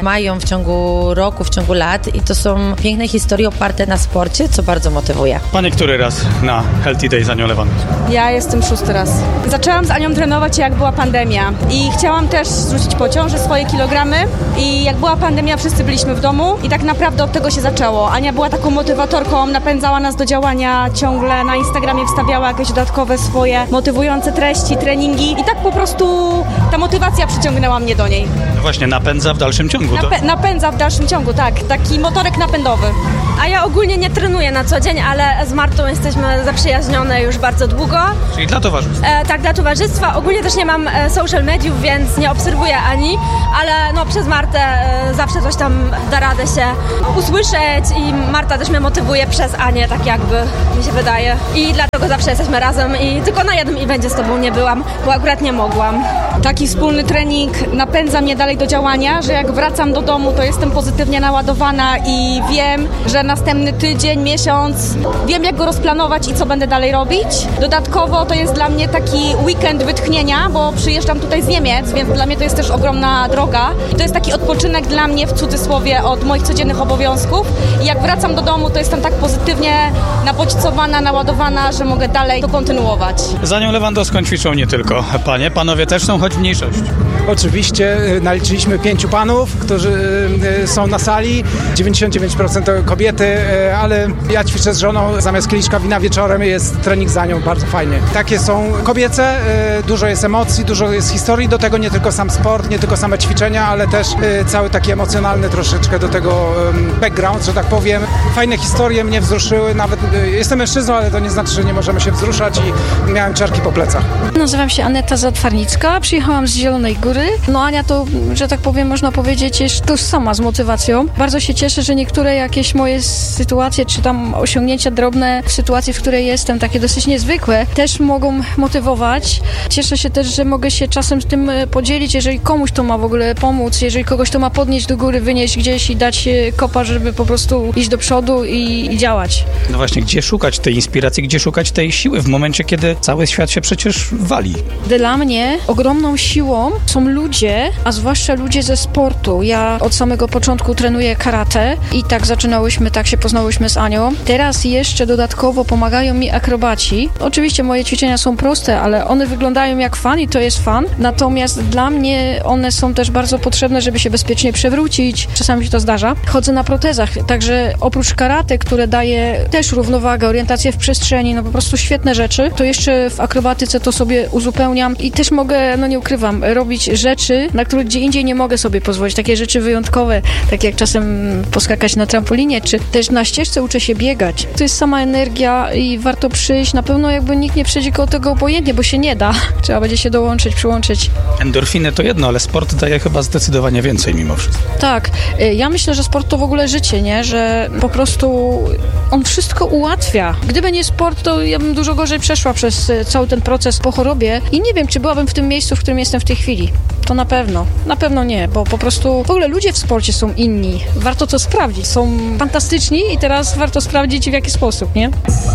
mają w ciągu roku, w ciągu lat i to są piękne historie oparte na sporcie, co bardzo motywuje. Pani który raz na Healthy Day z Anią Lewandowską? Ja jestem szósty raz. Zaczęłam z Anią trenować, jak była pandemia i chciałam też zrzucić po ciąży swoje kilogramy i jak była pandemia, wszyscy byliśmy w domu i tak naprawdę od tego się zaczęło. Ania była taką motywatorką, napędzała nas do działania, ciągle na Instagramie wstawiała jakieś dodatkowe swoje motywujące treści, treningi i tak po prostu ta motywacja przyciągnęła mnie do niej. No właśnie, napędza w dalszym ciągu. To... Napę- napędza w dalszym ciągu, tak. Taki motorek napędowy. A ja ogólnie nie trenuję na co dzień, ale z Martą jesteśmy zaprzyjaźnione już bardzo długo. Czyli dla towarzystwa? E, tak, dla towarzystwa. Ogólnie też nie mam e, social mediów, więc nie obserwuję Ani, ale no przez Martę e, zawsze coś tam da radę się usłyszeć i Marta też mnie motywuje przez Anię, tak jakby mi się wydaje. I dlatego zawsze jesteśmy razem i tylko na jednym evencie z tobą nie byłam, bo akurat nie mogłam. Taki wspólny trening napędza mnie dalej do działania, że jak wracam do domu, to jestem pozytywnie naładowana i wiem, że następny tydzień, miesiąc, wiem jak go rozplanować i co będę dalej robić. Dodatkowo to jest dla mnie taki weekend wytchnienia, bo przyjeżdżam tutaj z Niemiec, więc dla mnie to jest też ogromna droga. I to jest taki odpoczynek dla mnie w cudzysłowie od moich codziennych obowiązków. I jak wracam do domu, to jestem tak pozytywnie nabodźcowana, naładowana, że mogę dalej to kontynuować. Z Anią Lewandowską ćwiczą nie tylko panie, panowie też są, choć w mniejszości. Oczywiście naliczyliśmy pięciu panów, którzy są na sali, dziewięćdziesiąt dziewięć procent to kobiety, ale ja ćwiczę z żoną, zamiast kieliszka wina wieczorem jest trening za nią, bardzo fajnie. Takie są kobiece, dużo jest emocji, dużo jest historii, do tego nie tylko sam sport, nie tylko same ćwiczenia, ale też cały taki emocjonalny troszeczkę do tego background, że tak powiem. Fajne historie mnie wzruszyły, nawet jestem mężczyzną, ale to nie znaczy, że nie możemy się wzruszać i miałem ciarki po plecach. Nazywam się Aneta Zatwarnicka, przyjechałam z Zielonej Góry. No Ania to, że tak powiem, można powiedzieć, jest tożsama z motywacją. Bardzo się cieszę, że niektóre jakieś moje sytuacje, czy tam osiągnięcia drobne w sytuacji, w której jestem, takie dosyć niezwykłe, też mogą motywować. Cieszę się też, że mogę się czasem z tym podzielić, jeżeli komuś to ma w ogóle pomóc, jeżeli kogoś to ma podnieść do góry, wynieść gdzieś i dać kopa, żeby po prostu iść do przodu i, i działać. No właśnie, gdzie szukać tej inspiracji, gdzie szukać tej siły w momencie, kiedy cały świat się przecież wali? Dla mnie ogromną siłą są ludzie, a zwłaszcza ludzie ze sportu. Ja od samego początku trenuję karate i tak zaczynałyśmy, tak się poznałyśmy z Anią. Teraz jeszcze dodatkowo pomagają mi akrobaci. Oczywiście moje ćwiczenia są proste, ale one wyglądają jak fan i to jest fan. Natomiast dla mnie one są też bardzo potrzebne, żeby się bezpiecznie przewrócić. Czasami się to zdarza. Chodzę na protezach, także oprócz karate, które daje też równowagę, orientację w przestrzeni, no po prostu świetne rzeczy, to jeszcze w akrobatyce to sobie uzupełniam i też mogę, no nie ukrywam, robić rzeczy, na które gdzie indziej nie mogę sobie pozwolić. Takie rzeczy wyjątkowe, tak jak czasem poskakać na trampolinie, czy też na ścieżce uczę się biegać. To jest sama energia i warto przyjść. Na pewno jakby nikt nie przejdzie koło tego obojętnie, bo się nie da. Trzeba będzie się dołączyć, przyłączyć. Endorfiny to jedno, ale sport daje chyba zdecydowanie więcej mimo wszystko. Tak. Ja myślę, że sport to w ogóle życie, nie? Że po prostu on wszystko ułatwia. Gdyby nie sport, to ja bym dużo gorzej przeszła przez cały ten proces po chorobie i nie wiem, czy byłabym w tym miejscu, w którym jestem w tej chwili. To na pewno. Na pewno nie, bo po prostu w ogóle ludzie w sporcie są inni. Warto to sprawdzić. Są fantastyczni i teraz warto sprawdzić, w jaki sposób, nie?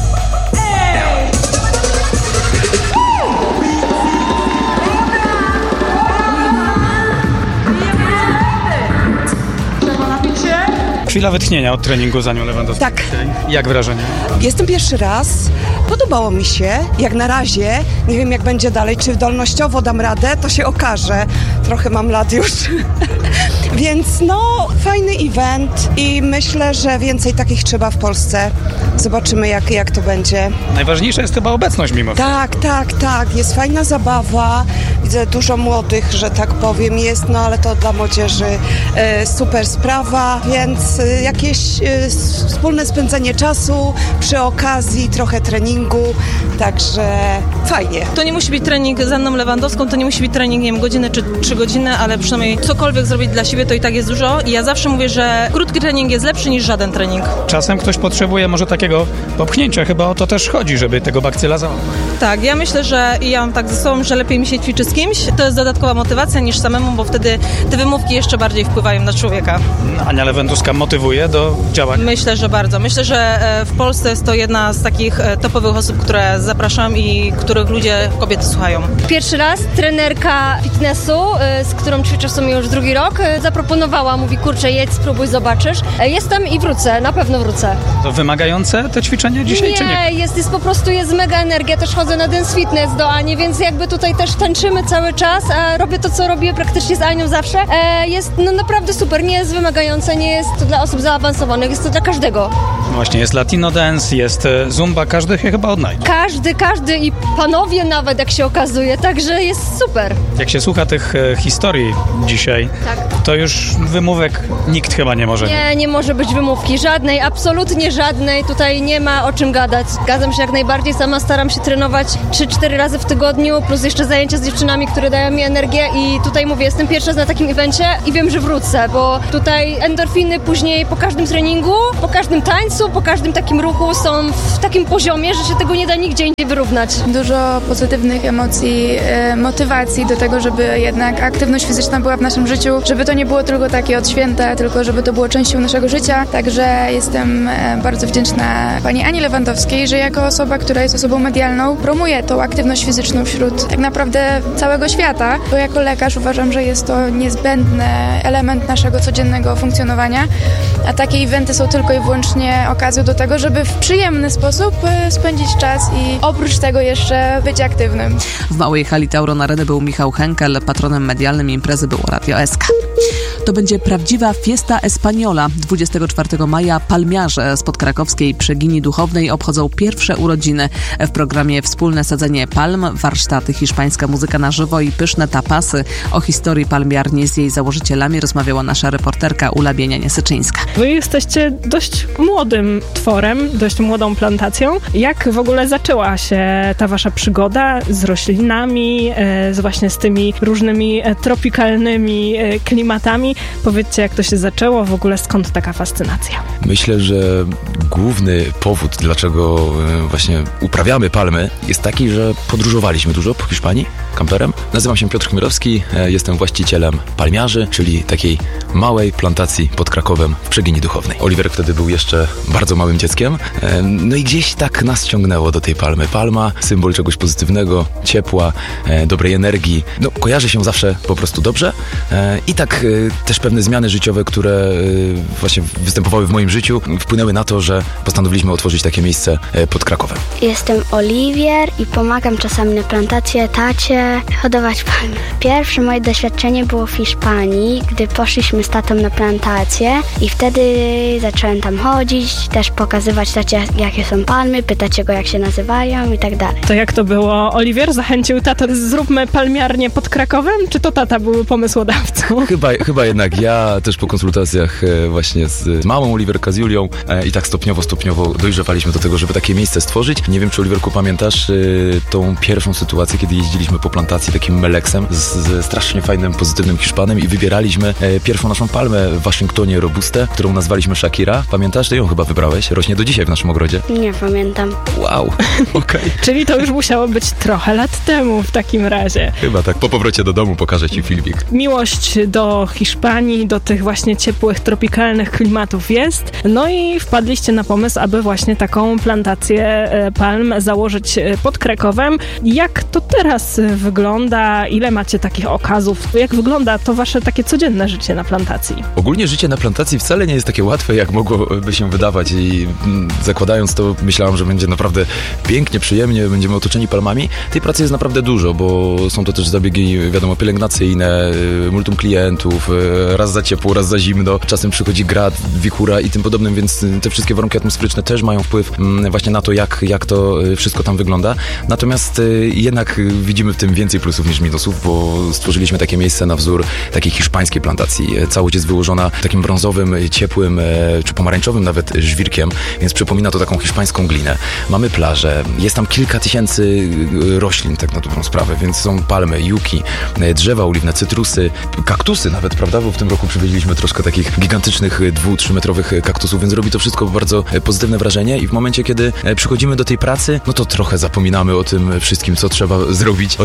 Chwila wytchnienia od treningu z Anią Lewandowską. Tak. Jak wrażenie? Jestem pierwszy raz. Podobało mi się. Jak na razie. Nie wiem, jak będzie dalej. Czy dolnościowo dam radę, to się okaże. Trochę mam lat już. Więc no, fajny event i myślę, że więcej takich trzeba w Polsce. Zobaczymy, jak, jak to będzie. Najważniejsza jest chyba obecność mimo wszystko. Tak, tak, tak. Jest fajna zabawa. Widzę dużo młodych, że tak powiem, jest, no ale to dla młodzieży e, super sprawa, więc e, jakieś e, wspólne spędzenie czasu przy okazji, trochę treningu, także fajnie. To nie musi być trening z Anną Lewandowską, to nie musi być trening, nie wiem, godziny czy trzy godziny, ale przynajmniej cokolwiek zrobić dla siebie, to i tak jest dużo i ja zawsze mówię, że krótki trening jest lepszy niż żaden trening. Czasem ktoś potrzebuje może takiego popchnięcia, chyba o to też chodzi, żeby tego bakcyla załapać. Tak, ja myślę, że i ja mam tak ze sobą, że lepiej mi się ćwiczy z kimś, to jest dodatkowa motywacja niż samemu, bo wtedy te wymówki jeszcze bardziej wpływają na człowieka. Ania Lewandowska motywuje do działań? Myślę, że bardzo. Myślę, że w Polsce jest to jedna z takich topowych osób, które zapraszam i których ludzie, kobiety słuchają. Pierwszy raz trenerka fitnessu, z którą ćwiczę w sumie już drugi rok, zaproponowała, mówi, kurczę, jedź, spróbuj, zobaczysz. Jestem i wrócę, na pewno wrócę. To wymagające te ćwiczenia dzisiaj, nie, czy nie? Jest, jest po prostu, jest mega energia, też chodzę na Dance Fitness do Ani, więc jakby tutaj też tańczymy cały czas, a robię to, co robię praktycznie z Anią zawsze. E, jest no naprawdę super, nie jest wymagające, nie jest to dla osób zaawansowanych, jest to dla każdego. No właśnie, jest Latino Dance, jest zumba, każdy się chyba odnajdzie. Każdy, każdy i panowie nawet, jak się okazuje, także jest super. Jak się słucha tych e, historii dzisiaj, tak. to już wymówek nikt chyba nie może. Nie, nie może być wymówki, żadnej, absolutnie żadnej, tutaj nie ma o czym gadać. Zgadzam się jak najbardziej, sama staram się trenować trzy cztery razy w tygodniu, plus jeszcze zajęcia z dziewczynami, które dają mi energię i tutaj mówię, jestem pierwsza na takim evencie i wiem, że wrócę, bo tutaj endorfiny później po każdym treningu, po każdym tańcu, po każdym takim ruchu są w takim poziomie, że się tego nie da nigdzie indziej wyrównać. Dużo pozytywnych emocji, e, motywacji do tego, żeby jednak aktywność fizyczna była w naszym życiu, żeby to nie było tylko takie od święta, tylko żeby to było częścią naszego życia. Także jestem e, bardzo wdzięczna pani Ani Lewandowskiej, że jako osoba, która jest osobą medialną, promuje tą aktywność fizyczną wśród tak naprawdę całego świata, bo jako lekarz uważam, że jest to niezbędny element naszego codziennego funkcjonowania, a takie eventy są tylko i wyłącznie okazją do tego, żeby w przyjemny sposób spędzić czas i oprócz tego jeszcze być aktywnym. W Małej Hali Tauron Areny był Michał Henkel, patronem medialnym imprezy było Radio S K. To będzie prawdziwa Fiesta Española. dwudziestego czwartego maja palmiarze spod krakowskiej Przegini Duchownej obchodzą pierwsze urodziny. W programie wspólne sadzenie palm, warsztaty, hiszpańska muzyka na żywo i pyszne tapasy. O historii palmiarni z jej założycielami rozmawiała nasza reporterka Ula Bienianie-Syczyńska. Wy jesteście dość młodym tworem, dość młodą plantacją. Jak w ogóle zaczęła się ta wasza przygoda z roślinami, z właśnie z tymi różnymi tropikalnymi klimatami? Powiedzcie, jak to się zaczęło, w ogóle skąd taka fascynacja? Myślę, że główny powód, dlaczego właśnie uprawiamy palmy, jest taki, że podróżowaliśmy dużo po Hiszpanii kamperem. Nazywam się Piotr Chmielowski, jestem właścicielem palmiarzy, czyli takiej małej plantacji pod Krakowem w Przegini Duchownej. Oliver wtedy był jeszcze bardzo małym dzieckiem, no i gdzieś tak nas ciągnęło do tej palmy. Palma, symbol czegoś pozytywnego, ciepła, dobrej energii. No, kojarzy się zawsze po prostu dobrze i tak też pewne zmiany życiowe, które właśnie występowały w moim życiu, wpłynęły na to, że postanowiliśmy otworzyć takie miejsce pod Krakowem. Jestem Oliwier i pomagam czasami na plantację tacie hodować palmy. Pierwsze moje doświadczenie było w Hiszpanii, gdy poszliśmy z tatą na plantację i wtedy zacząłem tam chodzić, też pokazywać tacie, jakie są palmy, pytać go, jak się nazywają i tak dalej. To jak to było? Oliwier zachęcił tatę, zróbmy palmiarnię pod Krakowem, czy to tata był pomysłodawcą? Chyba, chyba jednak ja, też po konsultacjach właśnie z mamą Oliwierka, z Julią i tak stopniowo, stopniowo dojrzewaliśmy do tego, żeby takie miejsce stworzyć. Nie wiem, czy Oliwierku pamiętasz tą pierwszą sytuację, kiedy jeździliśmy po plantacji takim Meleksem z, ze strasznie fajnym, pozytywnym Hiszpanem i wybieraliśmy pierwszą naszą palmę w Waszyngtonie Robustę, którą nazwaliśmy Shakira. Pamiętasz? Ty ją chyba wybrałeś. Rośnie do dzisiaj w naszym ogrodzie. Nie pamiętam. Wow, okej. Okay. Czyli to już musiało być trochę lat temu w takim razie. Chyba tak. Po powrocie do domu pokażę ci filmik. Miłość do Hiszpanii, do tych właśnie ciepłych, tropikalnych klimatów jest. No i wpadliście na pomysł, aby właśnie taką plantację palm założyć pod Krakowem. Jak to teraz wygląda? Ile macie takich okazów? Jak wygląda to wasze takie codzienne życie na plantacji? Ogólnie życie na plantacji wcale nie jest takie łatwe, jak mogłoby się wydawać i zakładając to, myślałam, że będzie naprawdę pięknie, przyjemnie, będziemy otoczeni palmami. Tej pracy jest naprawdę dużo, bo są to też zabiegi, wiadomo, pielęgnacyjne, multum klientów, raz za ciepło, raz za zimno, czasem przychodzi grad, wichura i tym podobnym, więc te wszystkie warunki atmosferyczne też mają wpływ właśnie na to, jak, jak to wszystko tam wygląda. Natomiast jednak widzimy w tym więcej plusów niż minusów, bo stworzyliśmy takie miejsce na wzór takiej hiszpańskiej plantacji. Całość jest wyłożona takim brązowym, ciepłym, czy pomarańczowym nawet żwirkiem, więc przypomina to taką hiszpańską glinę. Mamy plażę, jest tam kilka tysięcy roślin, tak na dobrą sprawę, więc są palmy, juki, drzewa oliwne, cytrusy, kaktusy nawet, prawda, bo w tym roku przywieźliśmy troszkę takich gigantycznych, dwu, trzymetrowych kaktusów, więc robi to wszystko bardzo pozytywne wrażenie i w momencie, kiedy przychodzimy do tej pracy, no to trochę zapominamy o tym wszystkim, co trzeba zrobić, o tych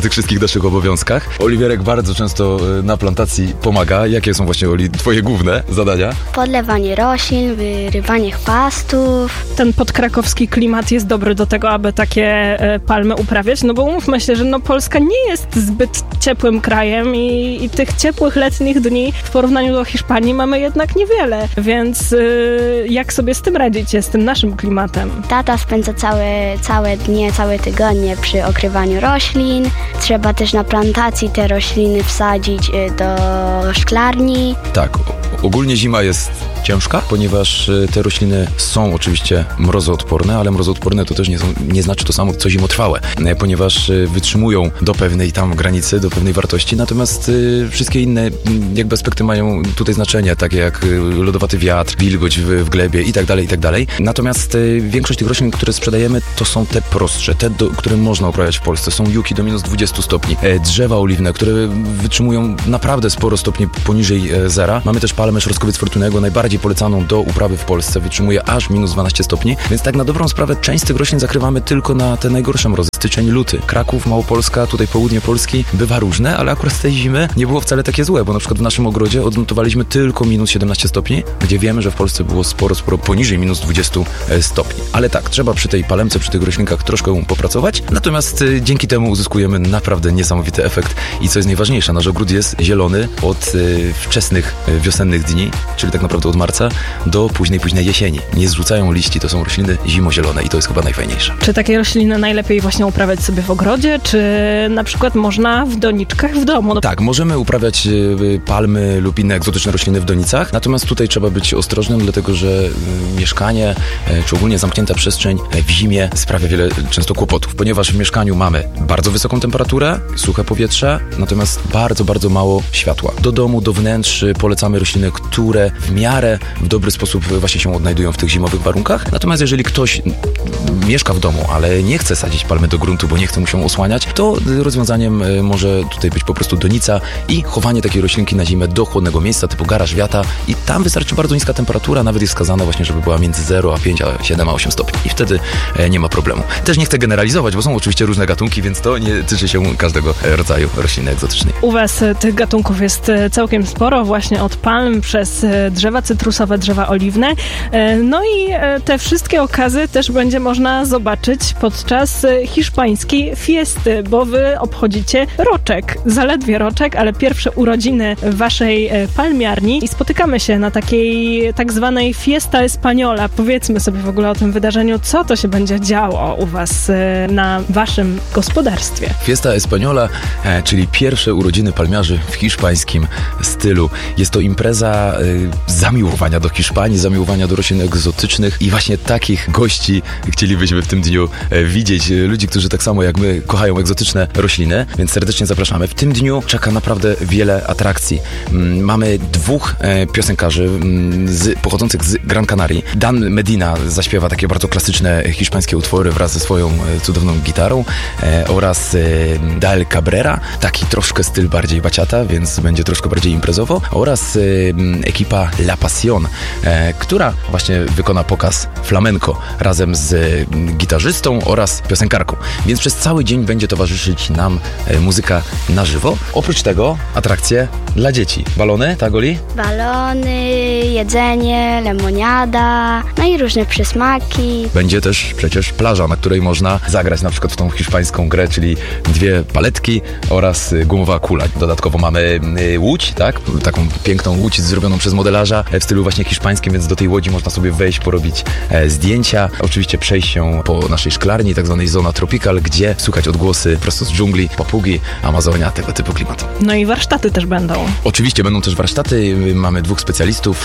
tych wszystkich naszych obowiązkach. Oliwierek bardzo często na plantacji pomaga. Jakie są właśnie, Oli, twoje główne zadania? Podlewanie roślin, wyrywanie chwastów. Ten podkrakowski klimat jest dobry do tego, aby takie e, palmy uprawiać, no bo umówmy się, że no Polska nie jest zbyt ciepłym krajem i, i tych ciepłych letnich dni w porównaniu do Hiszpanii mamy jednak niewiele, więc y, jak sobie z tym radzicie, z tym naszym klimatem? Tata spędza całe, całe dnie, całe tygodnie przy okrywaniu roślin. Trzeba też na plantacji te rośliny wsadzić do szklarni. Tak, ogólnie zima jest ciężka, ponieważ te rośliny są oczywiście mrozoodporne, ale mrozoodporne to też nie, są, nie znaczy to samo, co zimotrwałe, ponieważ wytrzymują do pewnej tam granicy, do pewnej wartości, natomiast wszystkie inne jakby aspekty mają tutaj znaczenie, takie jak lodowaty wiatr, wilgoć w, w glebie i tak dalej, i tak dalej. Natomiast większość tych roślin, które sprzedajemy, to są te prostsze, te, do, które można uprawiać w Polsce. Są juki do minus dwudziestu stopni, drzewa oliwne, które wytrzymują naprawdę sporo stopni poniżej zera. Mamy też palmę szorstkowiec fortunego, najbardziej polecaną do uprawy w Polsce, wytrzymuje aż minus dwanaście stopni, więc tak na dobrą sprawę część z tych roślin zakrywamy tylko na te najgorsze mrozy. Styczeń, luty. Kraków, Małopolska, tutaj południe Polski bywa różne, ale akurat tej zimy nie było wcale takie złe, bo na przykład w naszym ogrodzie odnotowaliśmy tylko minus siedemnaście stopni, gdzie wiemy, że w Polsce było sporo, sporo poniżej minus dwudziestu stopni. Ale tak, trzeba przy tej palemce, przy tych roślinkach troszkę popracować, natomiast y, dzięki temu uzyskujemy naprawdę niesamowity efekt i co jest najważniejsze, nasz ogród jest zielony od y, wczesnych y, wiosennych dni, czyli tak naprawdę od marca do późnej, późnej jesieni. Nie zrzucają liści, to są rośliny zimozielone i to jest chyba najfajniejsze. Czy takie rośliny najlepiej właśnie uprawiać sobie w ogrodzie, czy na przykład można w doniczkach w domu? Tak, możemy uprawiać y, palmy lub inne egzotyczne rośliny w donicach, natomiast tutaj trzeba być ostrożnym, dlatego że y, mieszkanie, y, czy ogólnie zamknięta przestrzeń y, w zimie sprawia wiele często kłopotów, ponieważ w mieszkaniu mamy bardzo wysoką temperaturę, suche powietrze, natomiast bardzo, bardzo mało światła. Do domu, do wnętrz polecamy rośliny, które w miarę w dobry sposób właśnie się odnajdują w tych zimowych warunkach. Natomiast jeżeli ktoś mieszka w domu, ale nie chce sadzić palmy do gruntu, bo nie chce mu się osłaniać, to rozwiązaniem może tutaj być po prostu donica i chowanie takiej roślinki na zimę do chłodnego miejsca typu garaż, wiata i tam wystarczy bardzo niska temperatura, nawet jest wskazana właśnie, żeby była między zero a pięć, a siedem a osiem stopni i wtedy nie ma problemu. Też nie chcę generalizować, bo są oczywiście różne gatunki, więc to nie tyczy się każdego rodzaju rośliny egzotycznej. U was tych gatunków jest całkiem sporo, właśnie od palm przez drzewa cytrusowe, drzewa oliwne. No i te wszystkie okazy też będzie można zobaczyć podczas hiszpańskiej fiesty, bo wy obchodzicie roczek, zaledwie roczek, ale pierwsze urodziny waszej palmiarni i spotykamy się na takiej tak zwanej Fiesta Española. Powiedzmy sobie w ogóle o tym wydarzeniu, co to się będzie działo u was na waszym gospodarstwie. Fiesta Española, czyli pierwsze urodziny palmiarzy w hiszpańskim stylu. Jest to impreza zamiłowania do Hiszpanii, zamiłowania do roślin egzotycznych i właśnie takich gości chcielibyśmy w tym dniu widzieć. Ludzi, którzy tak samo jak my kochają egzotyczne rośliny, więc serdecznie zapraszamy. W tym dniu czeka naprawdę wiele atrakcji. Mamy dwóch piosenkarzy z, pochodzących z Gran Canarii. Dan Medina zaśpiewa takie bardzo klasyczne hiszpańskie utwory wraz ze swoją cudowną gitarą oraz Dal Cabrera, taki troszkę styl bardziej baciata, więc będzie troszkę bardziej imprezowo, oraz ekipa La Pasión, która właśnie wykona pokaz flamenco razem z gitarzystą oraz piosenkarką. Więc przez cały dzień będzie towarzyszyć nam muzyka na żywo. Oprócz tego atrakcje dla dzieci. Balony, tak, Oli? Balony, jedzenie, lemoniada, no i różne przysmaki. Będzie też przecież plaża, na której można zagrać na przykład w tą hiszpańską grę, czyli dwie paletki oraz gumowa kula. Dodatkowo mamy łódź, tak? Taką piękną łódź zrobioną przez modelarza w stylu właśnie hiszpańskim, więc do tej łodzi można sobie wejść, porobić zdjęcia. Oczywiście przejść się po naszej szklarni, tak zwanej Zona Tropical, gdzie słuchać odgłosy prosto z dżungli, papugi, Amazonia, tego typu klimatu. No i warsztaty też będą. Oczywiście będą też warsztaty. Mamy dwóch specjalistów.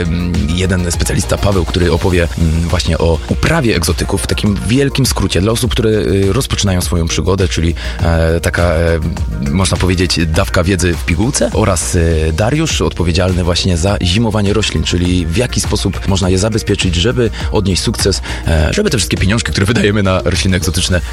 Jeden specjalista, Paweł, który opowie właśnie o uprawie egzotyków w takim wielkim skrócie dla osób, które rozpoczynają swoją przygodę, czyli taka, można powiedzieć, dawka wiedzy w pigułce, oraz Dariusz, odpowiedzialny właśnie za zimowanie roślin, czyli w jaki sposób można je zabezpieczyć, żeby odnieść sukces, żeby te wszystkie pieniążki, które wydajemy na rośliny egzotyczne,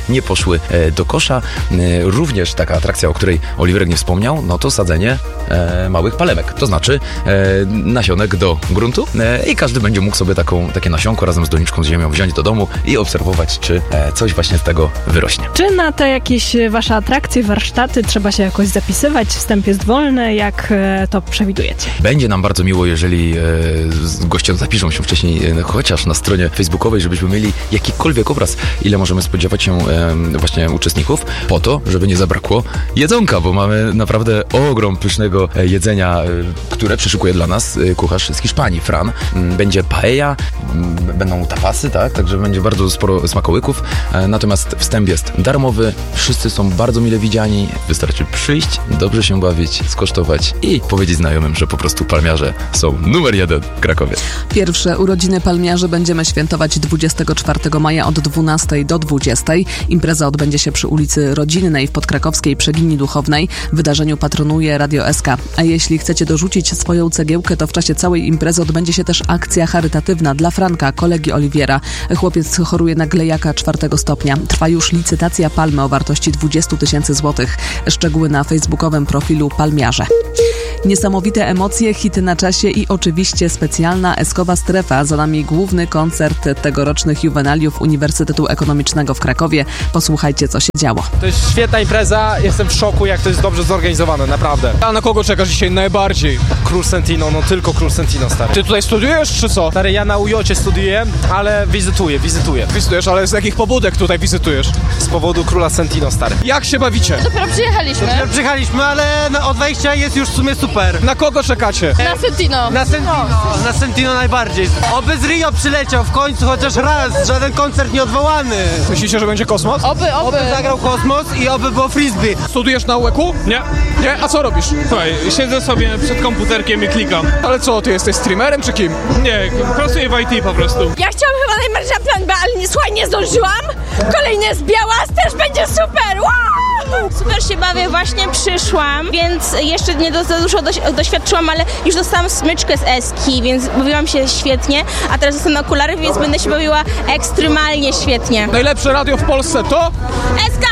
nie poszły do kosza. Również taka atrakcja, o której Oliwierek nie wspomniał, no to sadzenie małych palemek, to znaczy nasionek do gruntu i każdy będzie mógł sobie taką, takie nasionko razem z doniczką z ziemią wziąć do domu i obserwować, czy coś właśnie z tego wyrośnie. Czy na te jakieś wasze atrakcje, warsztaty trzeba się jakoś zapisywać? Wstęp jest wolny, jak to przewidujecie? Będzie nam bardzo miło, jeżeli goście zapiszą się wcześniej chociaż na stronie facebookowej, żebyśmy mieli jakikolwiek obraz, ile możemy spodziewać się właśnie uczestników, po to, żeby nie zabrakło jedzonka, bo mamy naprawdę ogrom pysznego jedzenia, które przyszykuje dla nas kucharz z Hiszpanii, Fran. Będzie paella, będą tapasy, tak? Także będzie bardzo sporo smakołyków, natomiast wstęp jest darmowy, wszyscy są bardzo mile widziani, wystarczy przyjść, dobrze się bawić, skosztować i powiedzieć znajomym, że po prostu palmiarze są numer jeden w Krakowie. Pierwsze urodziny palmiarzy będziemy świętować dwudziestego czwartego maja od dwunastej do dwudziestej. Impreza odbędzie się przy ulicy Rodzinnej w podkrakowskiej Przegini Duchownej. Wydarzeniu patronuje Radio S K. A jeśli chcecie dorzucić swoją cegiełkę, to w czasie całej imprezy odbędzie się też akcja charytatywna dla Franka, kolegi Oliwiera. Chłopiec choruje na glejaka czwartego stopnia. Trwa już licytacja palmy o wartości dwadzieścia tysięcy złotych. Szczegóły na facebookowym profilu Palmiarze. Niesamowite emocje, hity na czasie i oczywiście specjalna Eskowa Strefa. Za nami główny koncert tegorocznych juwenaliów Uniwersytetu Ekonomicznego w Krakowie. Posłuchajcie, co się działo. To jest świetna impreza, jestem w szoku, jak to jest dobrze zorganizowane, naprawdę. A na kogo czekasz dzisiaj najbardziej? Król Sentino, no tylko Król Sentino, stary. Ty tutaj studiujesz, czy co? Stary, ja na U J-cie studiuję, ale wizytuję, wizytuję. Wizytujesz, ale z jakich pobudek tutaj wizytujesz? Z powodu Króla Sentino, stary. Jak się bawicie? Dopiero przyjechaliśmy. Dopiero przyjechaliśmy, ale od wejścia jest już w sumie super. Na kogo czekacie? Na Sentino. Na Sentino, no. Na Sentino najbardziej. Oby z Rio przyleciał w końcu chociaż raz, żaden koncert nieodwołany. Myślicie, że będzie kosmos? Oby, oby. Oby zagrał kosmos i oby było frisbee. Studujesz na U E K-u? Nie. Nie? A co robisz? Słuchaj, siedzę sobie przed komputerkiem i klikam. Ale co, ty jesteś streamerem czy kim? Nie, pracuję w I T po prostu. Ja chciałam chyba najbardziej na plan B, ale nie, słuchaj, nie zdążyłam. Kolejny jest Białas, też będzie super. Wow! Super się bawię, właśnie przyszłam, więc jeszcze nie do, za dużo doś, doświadczyłam, ale już dostałam smyczkę z Eski, więc bawiłam się świetnie, a teraz dostanę okulary, więc będę się bawiła ekstremalnie świetnie. Najlepsze radio w Polsce to? Eska!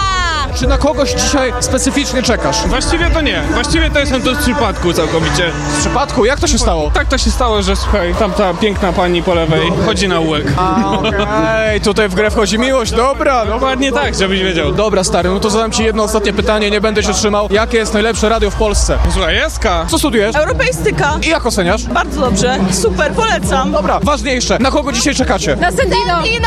Czy na kogoś dzisiaj specyficznie czekasz? Właściwie to nie. Właściwie to jestem tu z przypadku całkowicie. Z przypadku? Jak to się stało? Tak to się stało, że słuchaj, tamta piękna pani po lewej chodzi na U E K. Ej, tutaj w grę wchodzi miłość, dobra. Dokładnie no. Tak, żebyś wiedział. Dobra, stary, no to zadam ci jedno ostatnie pytanie, nie będę się trzymał. Jakie jest najlepsze radio w Polsce? Słuchaj, Eska. Co studujesz? Europeistyka. I jak oceniasz? Bardzo dobrze, super, polecam. Dobra, ważniejsze, na kogo dzisiaj czekacie? Na Sentino. Sentino!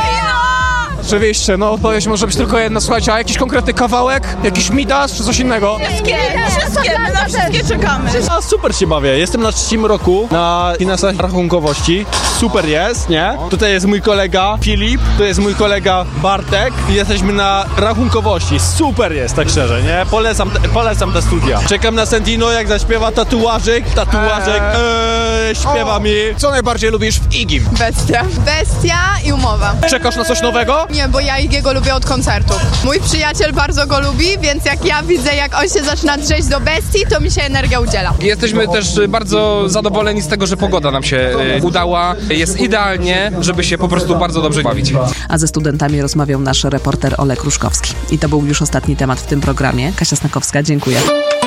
Oczywiście, no odpowiedź może być tylko jedna. Słuchajcie, a jakiś konkretny kawałek? Jakiś Midas czy coś innego? Wszystkie, wszystkie, my na wszystkie czekamy. A super się bawię. Jestem na trzecim roku na finansach rachunkowości. Super jest, nie? Tutaj jest mój kolega Filip, tu jest mój kolega Bartek i jesteśmy na rachunkowości. Super jest, tak szczerze, nie? Polecam, te, polecam te studia. Czekam na Sentino, jak zaśpiewa tatuażyk, tatuażyk eee, śpiewa o. mi. Co najbardziej lubisz w Igim? Bestia. Bestia i Umowa. Czekasz na coś nowego? Nie, bo ja Igiego lubię od koncertów. Mój przyjaciel bardzo go lubi, więc jak ja widzę, jak on się zaczyna drzeć do Bestii, to mi się energia udziela. Jesteśmy też bardzo zadowoleni z tego, że pogoda nam się e, udała. Jest idealnie, żeby się po prostu bardzo dobrze bawić. A ze studentami rozmawiał nasz reporter Olek Ruszkowski. I to był już ostatni temat w tym programie. Kasia Snakowska, dziękuję.